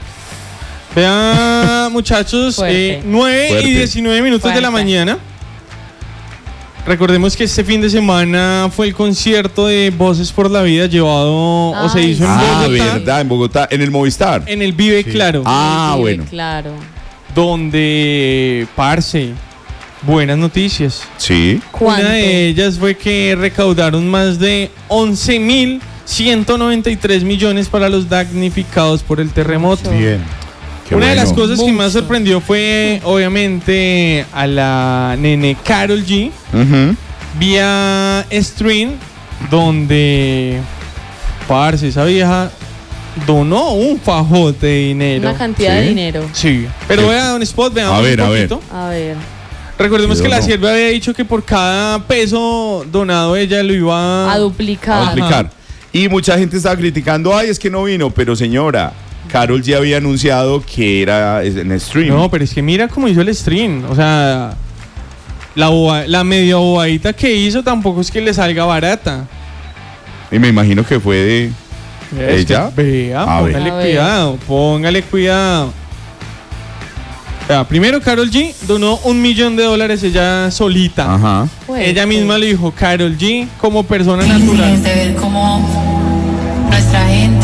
Vean, muchachos, eh, nueve y diecinueve minutos Fuerte. de la mañana. Recordemos que este fin de semana fue el concierto de Voces por la Vida llevado Ay, o se hizo en ah, Bogotá. verdad, en Bogotá, en el Movistar. En el Vive sí. Claro. Ah, Vive bueno. Claro. Donde, parce, buenas noticias. Sí. ¿Cuánto? Una de ellas fue que recaudaron más de once mil ciento noventa y tres millones para los damnificados por el terremoto. Bien. Qué Una bueno. de las cosas Mucho. que más sorprendió fue, obviamente, a la nene Karol G Uh-huh. vía stream, donde, parce, esa vieja donó un fajote de dinero. Una cantidad ¿Sí? de dinero. Sí, pero Sí. vea un spot, veamos A ver, un a ver. poquito. A ver. Recordemos Sí, que la donó. sierva había dicho que por cada peso donado ella lo iba A A duplicar. explicar. Y mucha gente estaba criticando, ay, es que no vino, pero señora, Karol ya había anunciado que era en stream. No, pero es que mira cómo hizo el stream. O sea, la, boba- la media bobadita que hizo tampoco es que le salga barata. Y me imagino que fue de Es que, ella. Vea, A ver. póngale A ver. cuidado, póngale cuidado. Vea, primero Karol G donó un millón de dólares ella solita. Ajá. Pues, Ella pues. misma le dijo, Karol G como persona natural. de ver cómo nuestra gente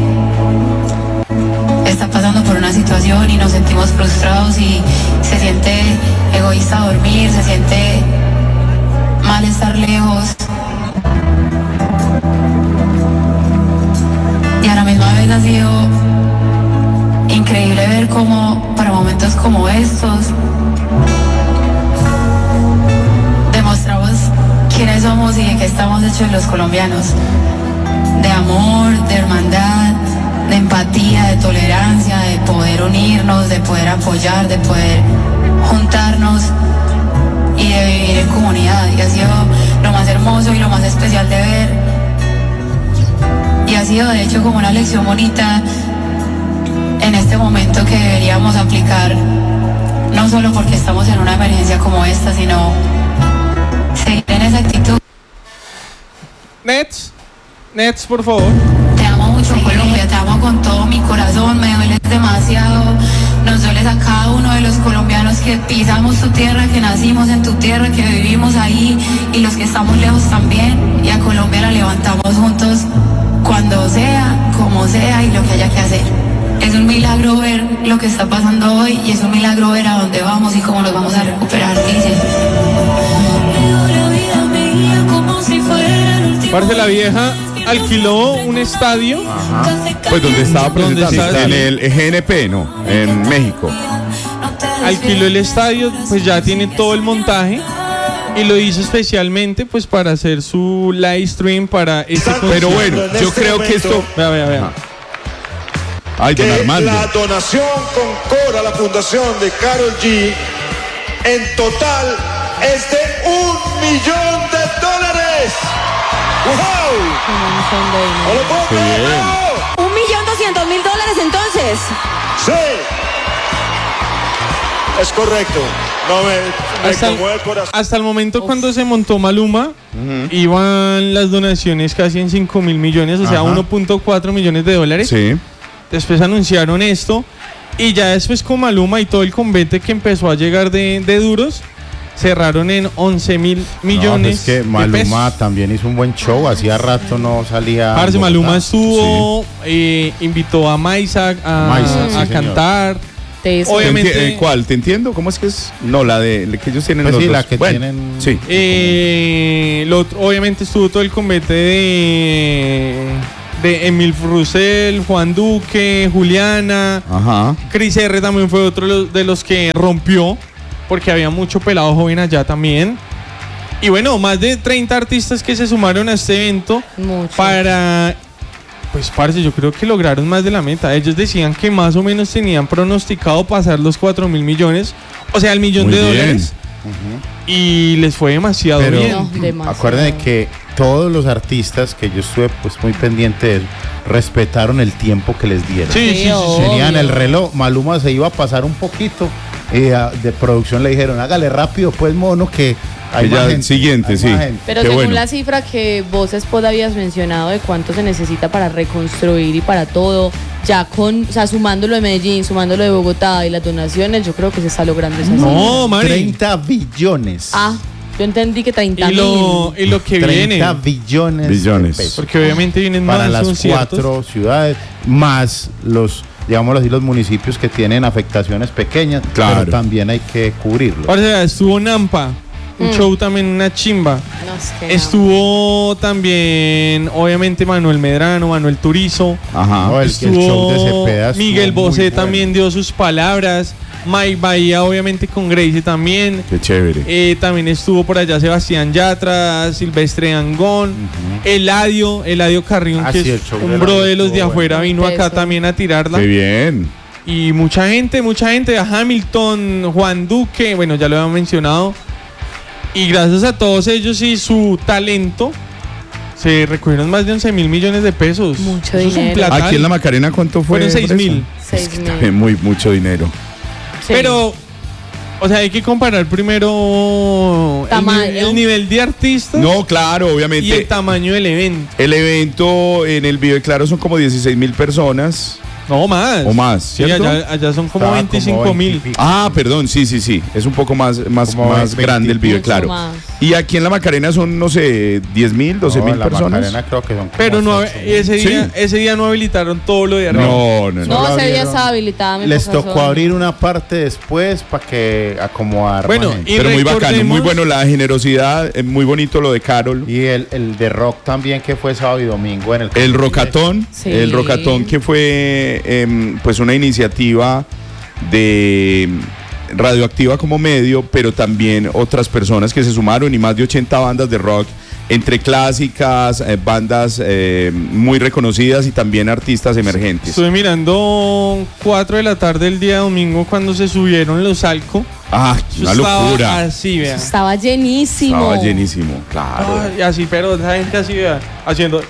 está pasando por una situación y nos sentimos frustrados y se siente egoísta dormir, se siente mal estar lejos. Y a la misma vez ha sido increíble ver cómo para momentos como estos demostramos quiénes somos y de qué estamos hechos los colombianos. De amor, de hermandad, de empatía, de tolerancia, de poder unirnos, de poder apoyar, de poder juntarnos y de vivir en comunidad. Y ha sido lo más hermoso y lo más especial de ver. Y ha sido de hecho como una lección bonita en este momento que deberíamos aplicar, no solo porque estamos en una emergencia como esta, sino seguir en esa actitud. Nets, Nets, por favor. Te amo mucho, Colombia, te amo con todo mi corazón, me dueles demasiado, nos dueles a cada uno de los colombianos que pisamos tu tierra, que nacimos en tu tierra, que vivimos ahí, y los que estamos lejos también, y a Colombia la levantamos juntos cuando sea, como sea y lo que haya que hacer. Es un milagro ver lo que está pasando hoy y es un milagro ver a dónde vamos y cómo nos vamos a recuperar, dice. Parce, la vieja alquiló un estadio. Ajá. Pues donde estaba ¿Dónde presentando, está? en el G N P, no, en México. Alquiló el estadio, pues ya tiene todo el montaje. Y lo hizo especialmente pues para hacer su live stream para este Pero concierto. bueno, yo creo que esto. Vea, vea, vea. Ay, don que Armando. la donación con Cora, la fundación de Karol G, en total es de un millón de dólares. ¡Wow! ¿No lo puedo Qué creer? bien. ¡No! Un millón doscientos mil dólares entonces. Sí. Es correcto. No me, me Hasta el, conmueve el corazón. hasta el momento Uf. cuando se montó Maluma, uh-huh. iban las donaciones casi en cinco mil millones, o sea, uh-huh. uno punto cuatro millones de dólares. Sí. Después anunciaron esto y ya después con Maluma y todo el convete que empezó a llegar de, de duros, cerraron en once mil millones. No, es que Maluma también hizo un buen show, hacía rato no salía. Parce, Maluma estuvo, sí. eh, invitó a Maiza a, Maiza, sí, a cantar. Obviamente. ¿Te enti- ¿Cuál? ¿Te entiendo? ¿Cómo es que es? No, la de la que ellos tienen pues los sí, dos. la que bueno, tienen. Sí. Eh, lo, obviamente estuvo todo el convete de, de Emil Russell, Juan Duque, Juliana. Ajá. Cris R también fue otro de los que rompió, porque había mucho pelado joven allá también. Y bueno, más de treinta artistas que se sumaron a este evento. Mucho. Para... Pues, parce, yo creo que lograron más de la meta. Ellos decían que más o menos tenían pronosticado pasar los cuatro mil millones, o sea, el millón Muy de bien. dólares. Uh-huh. Y les fue demasiado Pero bien. No, acuérdense que todos los artistas que yo estuve pues muy pendiente de eso, respetaron el tiempo que les dieron. Sí, sí, sí, sí. Tenían el reloj. Maluma se iba a pasar un poquito. Y a, de producción le dijeron, hágale rápido, pues, mono, que hay ya más gente, siguiente, hay sí. más gente. Pero Qué según bueno. la cifra que vos, Spot, habías mencionado de cuánto se necesita para reconstruir y para todo, ya con, o sea, sumándolo de Medellín, sumándolo de Bogotá y las donaciones, yo creo que se está logrando esa cifra. No, Mari. treinta billones. Ah, yo entendí que treinta Y lo, y lo que viene. treinta billones. Billones. de pesos. Porque obviamente vienen Para más las conciertos. cuatro ciudades, más los, digámoslo así, los municipios que tienen afectaciones pequeñas, Claro. pero también hay que cubrirlo. O sea, estuvo Nampa, un Mm. show también, una chimba. No, es que no. Estuvo también, obviamente, Manuel Medrano, Manuel Turizo. Ajá. No, el, el Estuvo show de Cepeda estuvo Miguel muy Bosé bueno. también dio sus palabras. Mike Bahía, obviamente, con Gracie también. Qué chévere. Eh, también estuvo por allá Sebastián Yatra, Silvestre Angón, Ujú. Eladio, Eladio Carrión, Ah, que sí, es el show de un Eladio bro de los de estuvo afuera, bueno. vino acá Eso. también a tirarla. Qué bien. Y mucha gente, mucha gente, Hamilton, Juan Duque, bueno, ya lo había mencionado. Y gracias a todos ellos y su talento, se recogieron más de once mil millones de pesos. Mucho Eso es un dinero. platal. Aquí en la Macarena, ¿cuánto fue? Fueron seis por eso? mil. Seis Es que mil. también muy mucho dinero. Sí. Pero, o sea, hay que comparar primero el, Tamaño. ni- el nivel de artistas No, claro, y el obviamente. tamaño del evento. El evento en el Vive Claro son como dieciséis mil personas No, más. o más, Sí, ¿cierto? allá, allá son como Estaba veinticinco mil. veinte y pico. Ah, perdón, sí, sí, sí. Es un poco más, más, Como más veinte grande el Vive Mucho Claro. más. Y aquí en la Macarena son, no sé, diez mil, doce No, mil en la personas. Macarena creo que son como Pero no, ocho mil. ese día, Sí. ese día no habilitaron todo lo de arriba. No, no, no. No, Solo ese día abrieron- estaba habilitada mi Les poca tocó zona. abrir una parte después para que acomodar. Bueno, más gente. y Pero muy bacano, recordemos- muy bueno la generosidad, eh, muy bonito lo de Carol. Y el, el de rock también, que fue sábado y domingo en el El Rocatón, Sí. el Rocatón que fue em, pues una iniciativa de Radioactiva como medio, pero también otras personas que se sumaron y más de ochenta bandas de rock, entre clásicas, eh, bandas eh, muy reconocidas y también artistas emergentes. Estuve mirando cuatro de la tarde el día domingo cuando se subieron los Alco. Ah, Eso una estaba locura. Así, vea. Estaba llenísimo. Estaba llenísimo, claro. Ay, así, pero esa gente así, vea, haciendo.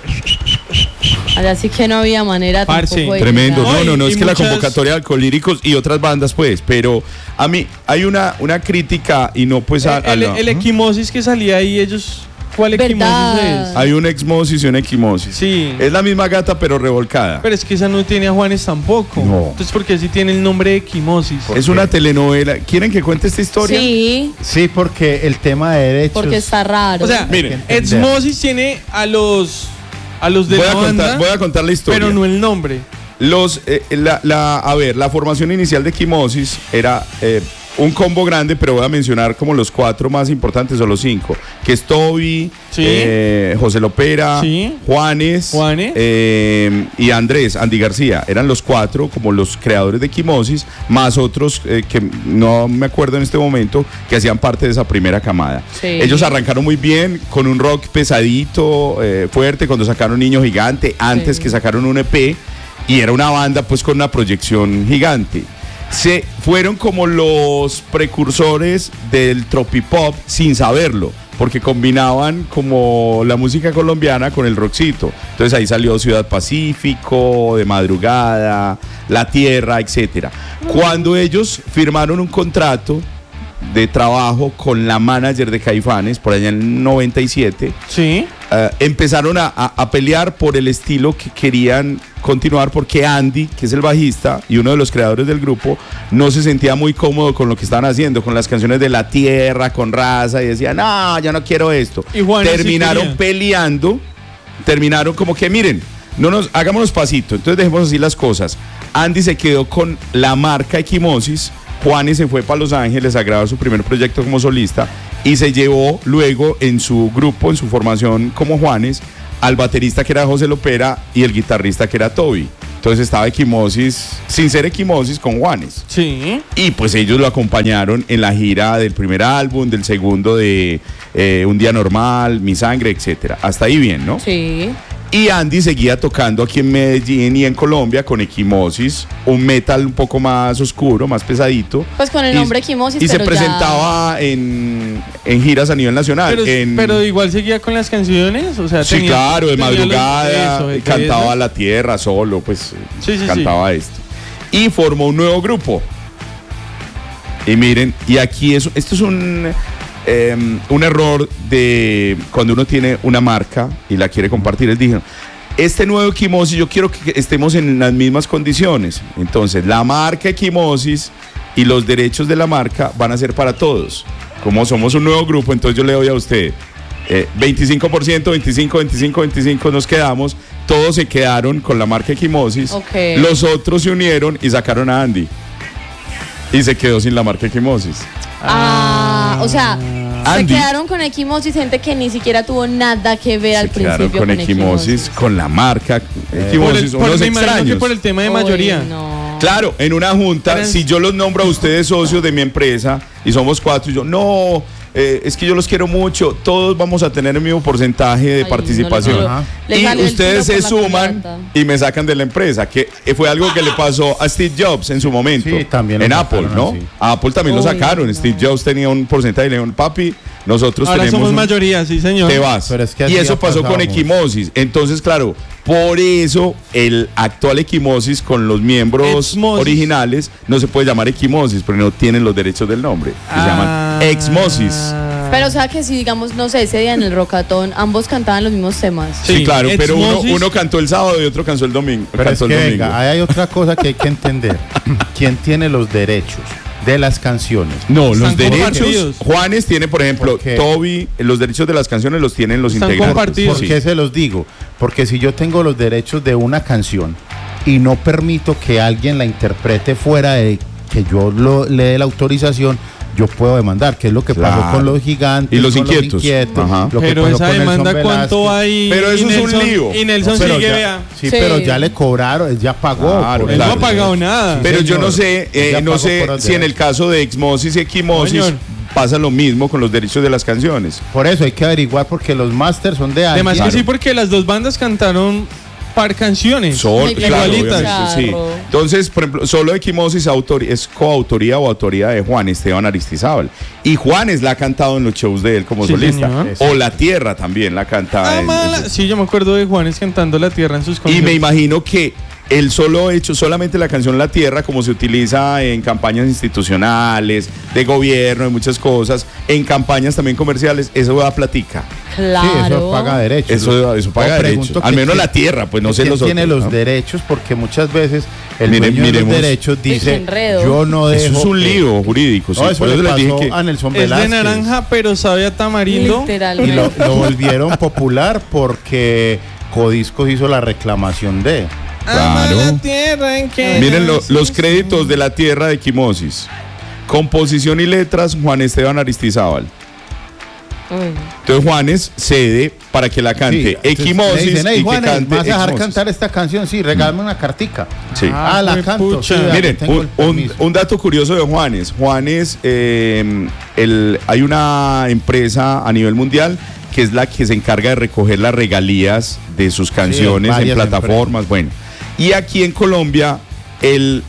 Allá sí que no había manera Parce, tampoco de Tremendo, llegar. no, no, no, y es que la muchas- convocatoria de Alcohólicos y otras bandas, pues, pero a mí hay una, una crítica y no pues a, a el, la- el equimosis que salía ahí, ellos. ¿Cuál equimosis ¿Verdad? es? hay una exmosis y una equimosis. Sí. Es la misma gata pero revolcada. Pero es que esa no tiene a Juanes tampoco. No. Entonces, ¿por qué sí tiene el nombre de equimosis? Es una telenovela. ¿Quieren que cuente esta historia? Sí, Sí, porque el tema de derechos. porque está raro. O sea, que miren, entender. Exmosis tiene a los a los de Voy la a, banda, contar, voy a contar la historia. pero no el nombre. Los, eh, la, la- a ver, la formación inicial de Equimosis era eh, un combo grande, pero voy a mencionar como los cuatro más importantes o los cinco, que es Toby, Sí. eh, José Lopera, Sí. Juanes, Juanes. eh, y Andrés, Andy García. Eran los cuatro como los creadores de Equimosis, más otros eh, que no me acuerdo en este momento, que hacían parte de esa primera camada. Sí. Ellos arrancaron muy bien con un rock pesadito, eh, fuerte, cuando sacaron Niño Gigante, antes Sí. que sacaron un E P, y era una banda pues con una proyección gigante. Se fueron como los precursores del tropipop sin saberlo, porque combinaban como la música colombiana con el rockcito. Entonces ahí salió Ciudad Pacífico, De Madrugada, La Tierra, etcétera. Cuando ellos firmaron un contrato de trabajo con la manager de Caifanes, por allá en el noventa y siete, sí. uh, empezaron a, a, a pelear por el estilo que querían continuar, porque Andy, que es el bajista y uno de los creadores del grupo, no se sentía muy cómodo con lo que estaban haciendo, con las canciones de La Tierra, con Raza, y decía, no, yo no quiero esto. Y Juanes terminaron sí peleando, terminaron como que, miren, no nos, hagámonos pasito, entonces dejemos así las cosas. Andy se quedó con la marca Equimosis, Juanes se fue para Los Ángeles a grabar su primer proyecto como solista y se llevó luego en su grupo, en su formación como Juanes, al baterista que era José Lopera y el guitarrista que era Toby. Entonces estaba Equimosis, sin ser Equimosis, con Juanes. Sí. Y pues ellos lo acompañaron en la gira del primer álbum, del segundo de eh, Un Día Normal, Mi Sangre, etcétera. Hasta ahí bien, ¿no? Sí. Y Andy seguía tocando aquí en Medellín y en Colombia con Equimosis, un metal un poco más oscuro, más pesadito. Pues con el nombre Equimosis. Y se pero presentaba ya... en, en giras a nivel nacional. Pero, en, pero igual seguía con las canciones, o sea, sí, tenía, claro, de tenía madrugada, los, eso, cantaba eso. La Tierra solo, pues sí, sí, cantaba sí. esto. Y formó un nuevo grupo. Y miren, y aquí es, esto es un... Eh, un error de cuando uno tiene una marca y la quiere compartir. Les dijeron, este nuevo Equimosis, yo quiero que estemos en las mismas condiciones. Entonces, la marca Equimosis y los derechos de la marca van a ser para todos. Como somos un nuevo grupo, entonces yo le doy a usted eh, veinticinco por ciento, veinticinco, veinticinco, veinticinco, nos quedamos. Todos se quedaron con la marca Equimosis. Okay. Los otros se unieron y sacaron a Andy. Y se quedó sin la marca Equimosis. Ah, o sea, Andy. se quedaron con Equimosis, gente que ni siquiera tuvo nada que ver al Se quedaron principio con con Equimosis, Equimosis. con la marca Por Equimosis, el, por, unos me imagino extraños. que por el tema de Uy, mayoría. no. Claro, en una junta, Pero- si yo los nombro a ustedes socios de mi empresa y somos cuatro, y yo, no, eh, es que yo los quiero mucho, todos vamos a tener el mismo porcentaje de Ay, participación. no le- Ajá. le Y salió el ustedes tiro se por la suman culata. y me sacan de la empresa, que fue algo que le pasó a Steve Jobs en su momento. Sí, también lo en Apple, sacaron ¿no? así. A Apple también lo Uy, sacaron. no. Steve Jobs tenía un porcentaje y le dijeron, papi, nosotros Ahora tenemos somos un- mayoría, sí, señor. te vas. Pero es que y así eso ha pasó pasado con mucho. Equimosis. Entonces, claro, por eso el actual Equimosis con los miembros Exmosis. originales no se puede llamar Equimosis porque no tienen los derechos del nombre. Se Ah. llaman Exmosis. Pero o sea que si digamos, no sé, ese día en el Rockatón ambos cantaban los mismos temas. Sí, Sí, claro, pero uno, Exmosis. uno cantó el sábado y otro cantó el domingo. Pero es cantó que el domingo. venga, ahí hay otra cosa que hay que entender. ¿Quién tiene los derechos de las canciones? No, los Están derechos. compartidos. Juanes tiene, por ejemplo, ¿Por qué? Toby, los derechos de las canciones los tienen los Están integrantes. compartidos. ¿Por qué se los digo? Porque si yo tengo los derechos de una canción y no permito que alguien la interprete fuera de que yo lo, le dé la autorización, yo puedo demandar, que es lo que pasó Claro. con los gigantes Y los con inquietos. Ajá. lo que Pero pasó esa con Nelson demanda, ¿cuánto Velázquez. hay? Pero eso Y es un Nelson- lío. Y Nelson No, pero sigue, ya- vea. Sí, Sí. pero ya le cobraron, él ya pagó. Claro, por Él eso. no ha pagado nada. Pero yo señor. no sé, eh, Ya no pagó sé por los si en el derechos. caso de Exmosis y Equimosis Señor. pasa lo mismo con los derechos de las canciones. Por eso hay que averiguar porque los masters son de alguien. Además Claro. que sí, porque las dos bandas cantaron par canciones. Son, Ay, qué claro, igualitas. obviamente, sí. Charro. Entonces, por ejemplo, solo Equimosis autor- es coautoría o autoría de Juan Esteban Aristizábal. Y Juanes la ha cantado en los shows de él como Sí, solista. señor. O La Tierra también la canta. Ah, en- mala. en- Sí, yo me acuerdo de Juanes cantando La Tierra en sus Y conciertos. me imagino que el solo hecho, solamente la canción La Tierra, como se utiliza en campañas institucionales, de gobierno, de muchas cosas, en campañas también comerciales, eso da platica. Claro. Sí, eso paga derechos. Eso, eso paga O pregunto derechos. Al que- menos que- La Tierra, pues no sé ¿Quién los tiene otros, los ¿no? derechos? Porque muchas veces el Mire- dueño de miremos. los derechos Qué dice, enredo. yo no dejo Eso es un que-". lío jurídico. Sí. No, eso Por le eso les dije pasó que a Nelson Es de Velázquez. naranja, pero sabe a tamarindo. Y Literalmente. lo, lo volvieron popular porque Codiscos hizo la reclamación de. Ama Claro. la tierra en que Miren lo- nací. los créditos de La Tierra de Equimosis. Composición y letras, Juan Esteban Aristizábal. Uy. Entonces Juanes cede para que la cante Sí, entonces Equimosis le dicen, "Ey, y que Juanes, cante ¿me vas a dejar Exmosis". cantar esta canción? Sí, regálame una cartica. Sí. Ah, la Ah, canto. juepucha. sí, vea, Miren, tengo un, el un- permiso. un dato curioso de Juanes. Juanes, eh, el, hay una empresa a nivel mundial que es la que se encarga de recoger las regalías de sus canciones en varias plataformas. Bueno, y aquí en Colombia, él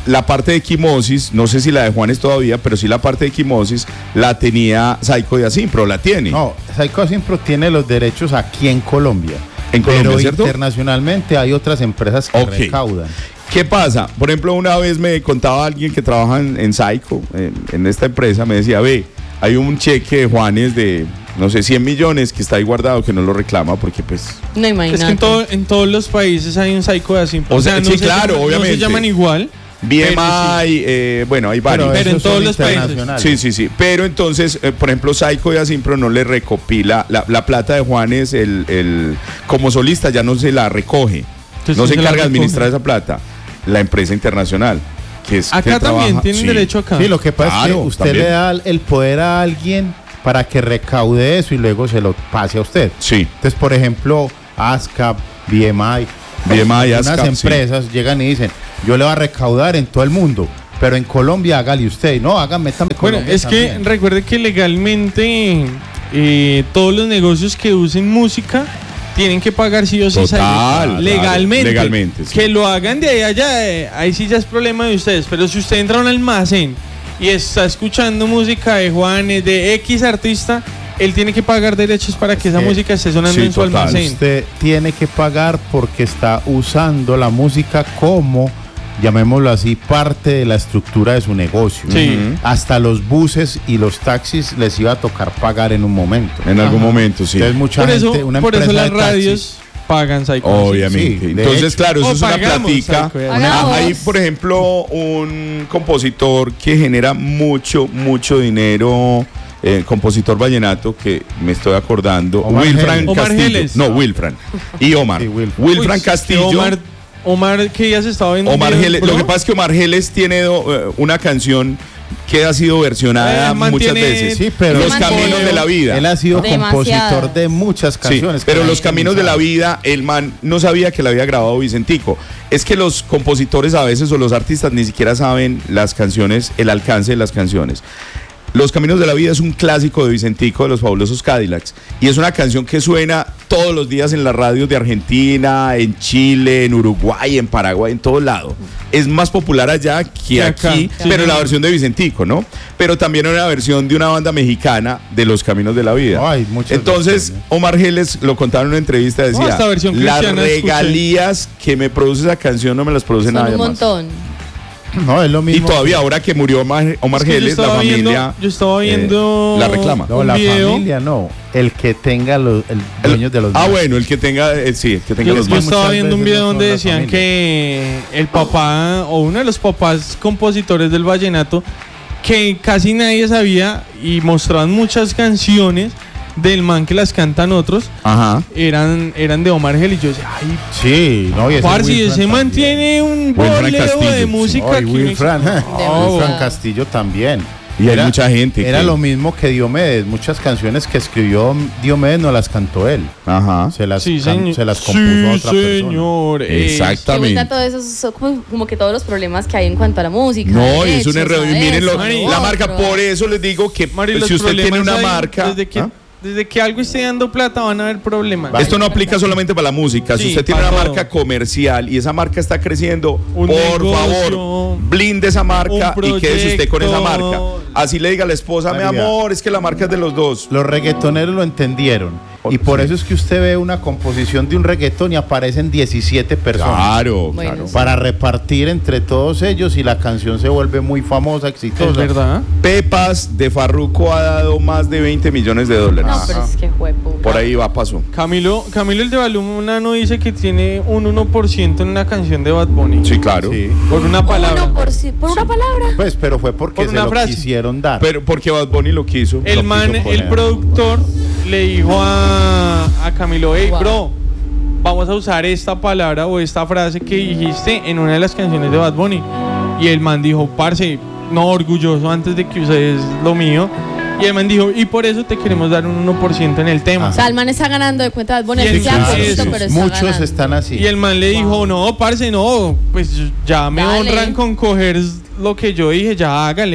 la parte de Equimosis, no sé si la de Juanes todavía, pero sí la parte de Equimosis la tenía Saico de Asimpro, la tiene. No, Saico de Asimpro tiene los derechos aquí en Colombia. En Colombia, pero ¿cierto? Internacionalmente hay otras empresas que Okay. recaudan. ¿Qué pasa? Por ejemplo, una vez me contaba alguien que trabaja en, en Saico, en, en esta empresa, me decía, ve, hay un cheque de Juanes de, no sé, cien millones que está ahí guardado, que no lo reclama porque pues... No, imagínate. Es que en, todo, en todos los países hay un Saico de Asimpro. O sea, no sí, se claro, llaman- obviamente. No se llaman igual. B M I, pero sí. eh, bueno, hay varios. Pero en esos todos son los países. internacionales. Sí, sí, sí. Pero entonces, eh, por ejemplo, Saico de Asimpro no le recopila la, la plata de Juanes, el, el, como solista ya no se la recoge. Entonces, no se ¿quién se la encarga de recoge? administrar esa plata. La empresa internacional. Que es Acá que también trabaja- tienen sí. derecho acá. Sí, lo que pasa es Claro, que usted también. le da el poder a alguien para que recaude eso y luego se lo pase a usted. Sí. Entonces, por ejemplo, ASCAP, B M I, B M I, unas ASCAP, empresas llegan y dicen, yo le voy a recaudar en todo el mundo, pero en Colombia hágale usted. No, hágame métame Bueno, Colombia es que también. recuerde que legalmente eh, todos los negocios que usen música tienen que pagar sí o sí Total, Saico. claro, legalmente. legalmente, sí. Que lo hagan de ahí a allá, eh, ahí sí ya es problema de ustedes. Pero si usted entra a un almacén y está escuchando música de Juanes, de X artista, él tiene que pagar derechos para que esa que- música esté sonando sí, en su total. almacén. Usted tiene que pagar porque está usando la música como, llamémoslo así, parte de la estructura de su negocio. Sí. Ujú. Hasta los buses y los taxis les iba a tocar pagar en un momento. En algún Ajá. momento, sí. Entonces mucha Por gente, eso, una por empresa eso las de taxis, radios pagan Saico. Obviamente. Sí, de Entonces, hecho. claro, eso O es una pagamos, platica. Saico, ya. Hagamos. Ah, hay, por ejemplo, un compositor que genera mucho, mucho dinero, eh, compositor vallenato, que me estoy acordando, Omar Wilfran Geles. Omar Castillo. Geles. No, Wilfran. Y Omar. Sí, Wilfran. Wilfran Uy, Castillo. Omar, Omar, que ya se estaba viendo. un Omar video, Geles. bro. Lo que pasa es que Omar Geles tiene do- eh, una canción que ha sido versionada Eh, muchas mantiene- veces. Sí, pero Los Se caminos mantiene- de la vida. Él ha sido Demasiadas. compositor de muchas Sí, canciones. pero que los han caminos de la utilizado. vida, el man no sabía que la había grabado Vicentico. Es que los compositores a veces o los artistas ni siquiera saben las canciones, el alcance de las canciones. Los Caminos de la Vida es un clásico de Vicentico de los Fabulosos Cadillacs y es una canción que suena todos los días en las radios de Argentina, en Chile, en Uruguay, en Paraguay, en todo lado. Es más popular allá que Que acá, aquí, sí. pero la versión de Vicentico, ¿no? Pero también una versión de una banda mexicana de Los Caminos de la Vida. No, hay muchas Entonces, versiones. Omar Geles lo contaba en una entrevista, decía, esta versión las cristiana escuché". regalías que me produce esa canción no me las produce Son nadie un más. montón. No, es lo Y mismo. todavía ahora que murió Omar, Omar Es que yo Geles, la estaba viendo- familia yo estaba eh, viendo la reclama. No, un la video. familia no. El que tenga los el dueño de los Ah, bienes. bueno, el que tenga, eh, sí, el que tenga Yo, los yo bienes. estaba muchas viendo un veces video no son donde la decían familia. que el papá o uno de los papás compositores del vallenato, que casi nadie sabía y mostraban muchas canciones del man que las cantan otros, Ajá. eran, eran de Omar Geles. Y yo decía, ay, Sí, no, y ese parce, Wilfran ese man también. tiene un Wilfran bolero Castillo, de sí. música No, y que uno Wilfran, dice, Demasiado. Wilfran Castillo también. Y hay mucha gente Era que- lo mismo que Diomedes. Muchas canciones que escribió Diomedes no las cantó él. Ajá. Se las, Sí, can- señor. se las compuso a Sí, otra persona. señor. eh, Que vuelta todo eso, son como, como que todos los problemas que hay en cuanto a la música. No, y es un derechos, error. a Miren, lo- eso, a lo la marca, otro. por eso les digo que Mari, los si usted tiene problemas una hay marca. Desde que, ¿Ah? desde que algo esté dando plata van a haber problemas. Esto no aplica solamente para la música. Si Sí, usted tiene para una todo. marca comercial y esa marca está creciendo, Un por negocio, favor, blinde esa marca un y quédese usted con esa marca. proyecto. Así le diga a la esposa, mi María. amor, es que la marca es de los dos. Los reggaetoneros lo entendieron. Y por Sí. eso es que usted ve una composición de un reggaetón y aparecen diecisiete personas. Claro, Bueno, claro. sí. Para repartir entre todos ellos y la canción se vuelve muy famosa, exitosa. Es verdad. Pepas de Farruko ha dado más de veinte millones de dólares. No, pero es que juepo. Por ahí va, pasó. Camilo, Camilo el de Balumano dice que tiene un uno por ciento en una canción de Bad Bunny. Sí, claro. Sí. Por una palabra. Uno por, si- por una palabra. Pues, pero fue porque Por se una lo frase. quisieron dar. Pero porque Bad Bunny lo quiso. El lo man, quiso el poner. productor, le dijo a, a Camilo, hey, Wow. bro, vamos a usar esta palabra o esta frase que dijiste en una de las canciones de Bad Bunny. Y el man dijo, parce, no, orgulloso antes de que ustedes lo mío. Y el man dijo, y por eso te queremos dar un uno por ciento en el tema. O sea, el man está ganando de cuenta de Bad Bunny. Y el- Así sea claro, poquito, sí. pero está Muchos ganando. están así. Y el man le dijo, no, parce, no, pues ya me Dale. honran con coger lo que yo dije, ya hágale.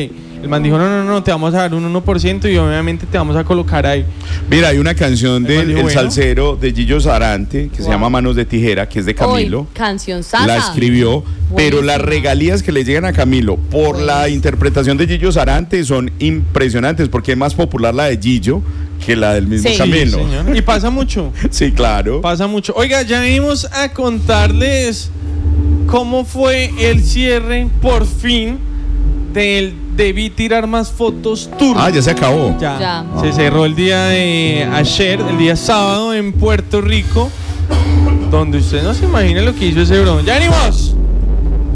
El man dijo, no, no, no, te vamos a dar un uno por ciento y obviamente te vamos a colocar ahí. Mira, hay una canción del dijo, el bueno. salsero de Gillo Sarante que Wow. se llama Manos de Tijera, que es de Camilo. Hoy, canción sasa. La escribió, pero Buenísima. las regalías que le llegan a Camilo por la interpretación de Gillo Sarante son impresionantes, porque es más popular la de Gillo que la del mismo Sí. Camilo. Sí, señor. Y pasa mucho. Sí, claro. Pasa mucho. Oiga, ya venimos a contarles cómo fue el cierre, por fin, del Debí Tirar Más Fotos Tour. Ah, ya se acabó. Ya. Ya. Se cerró el día de ayer, el día sábado en Puerto Rico, donde usted no se imagina lo que hizo ese bro. ¡Ya venimos!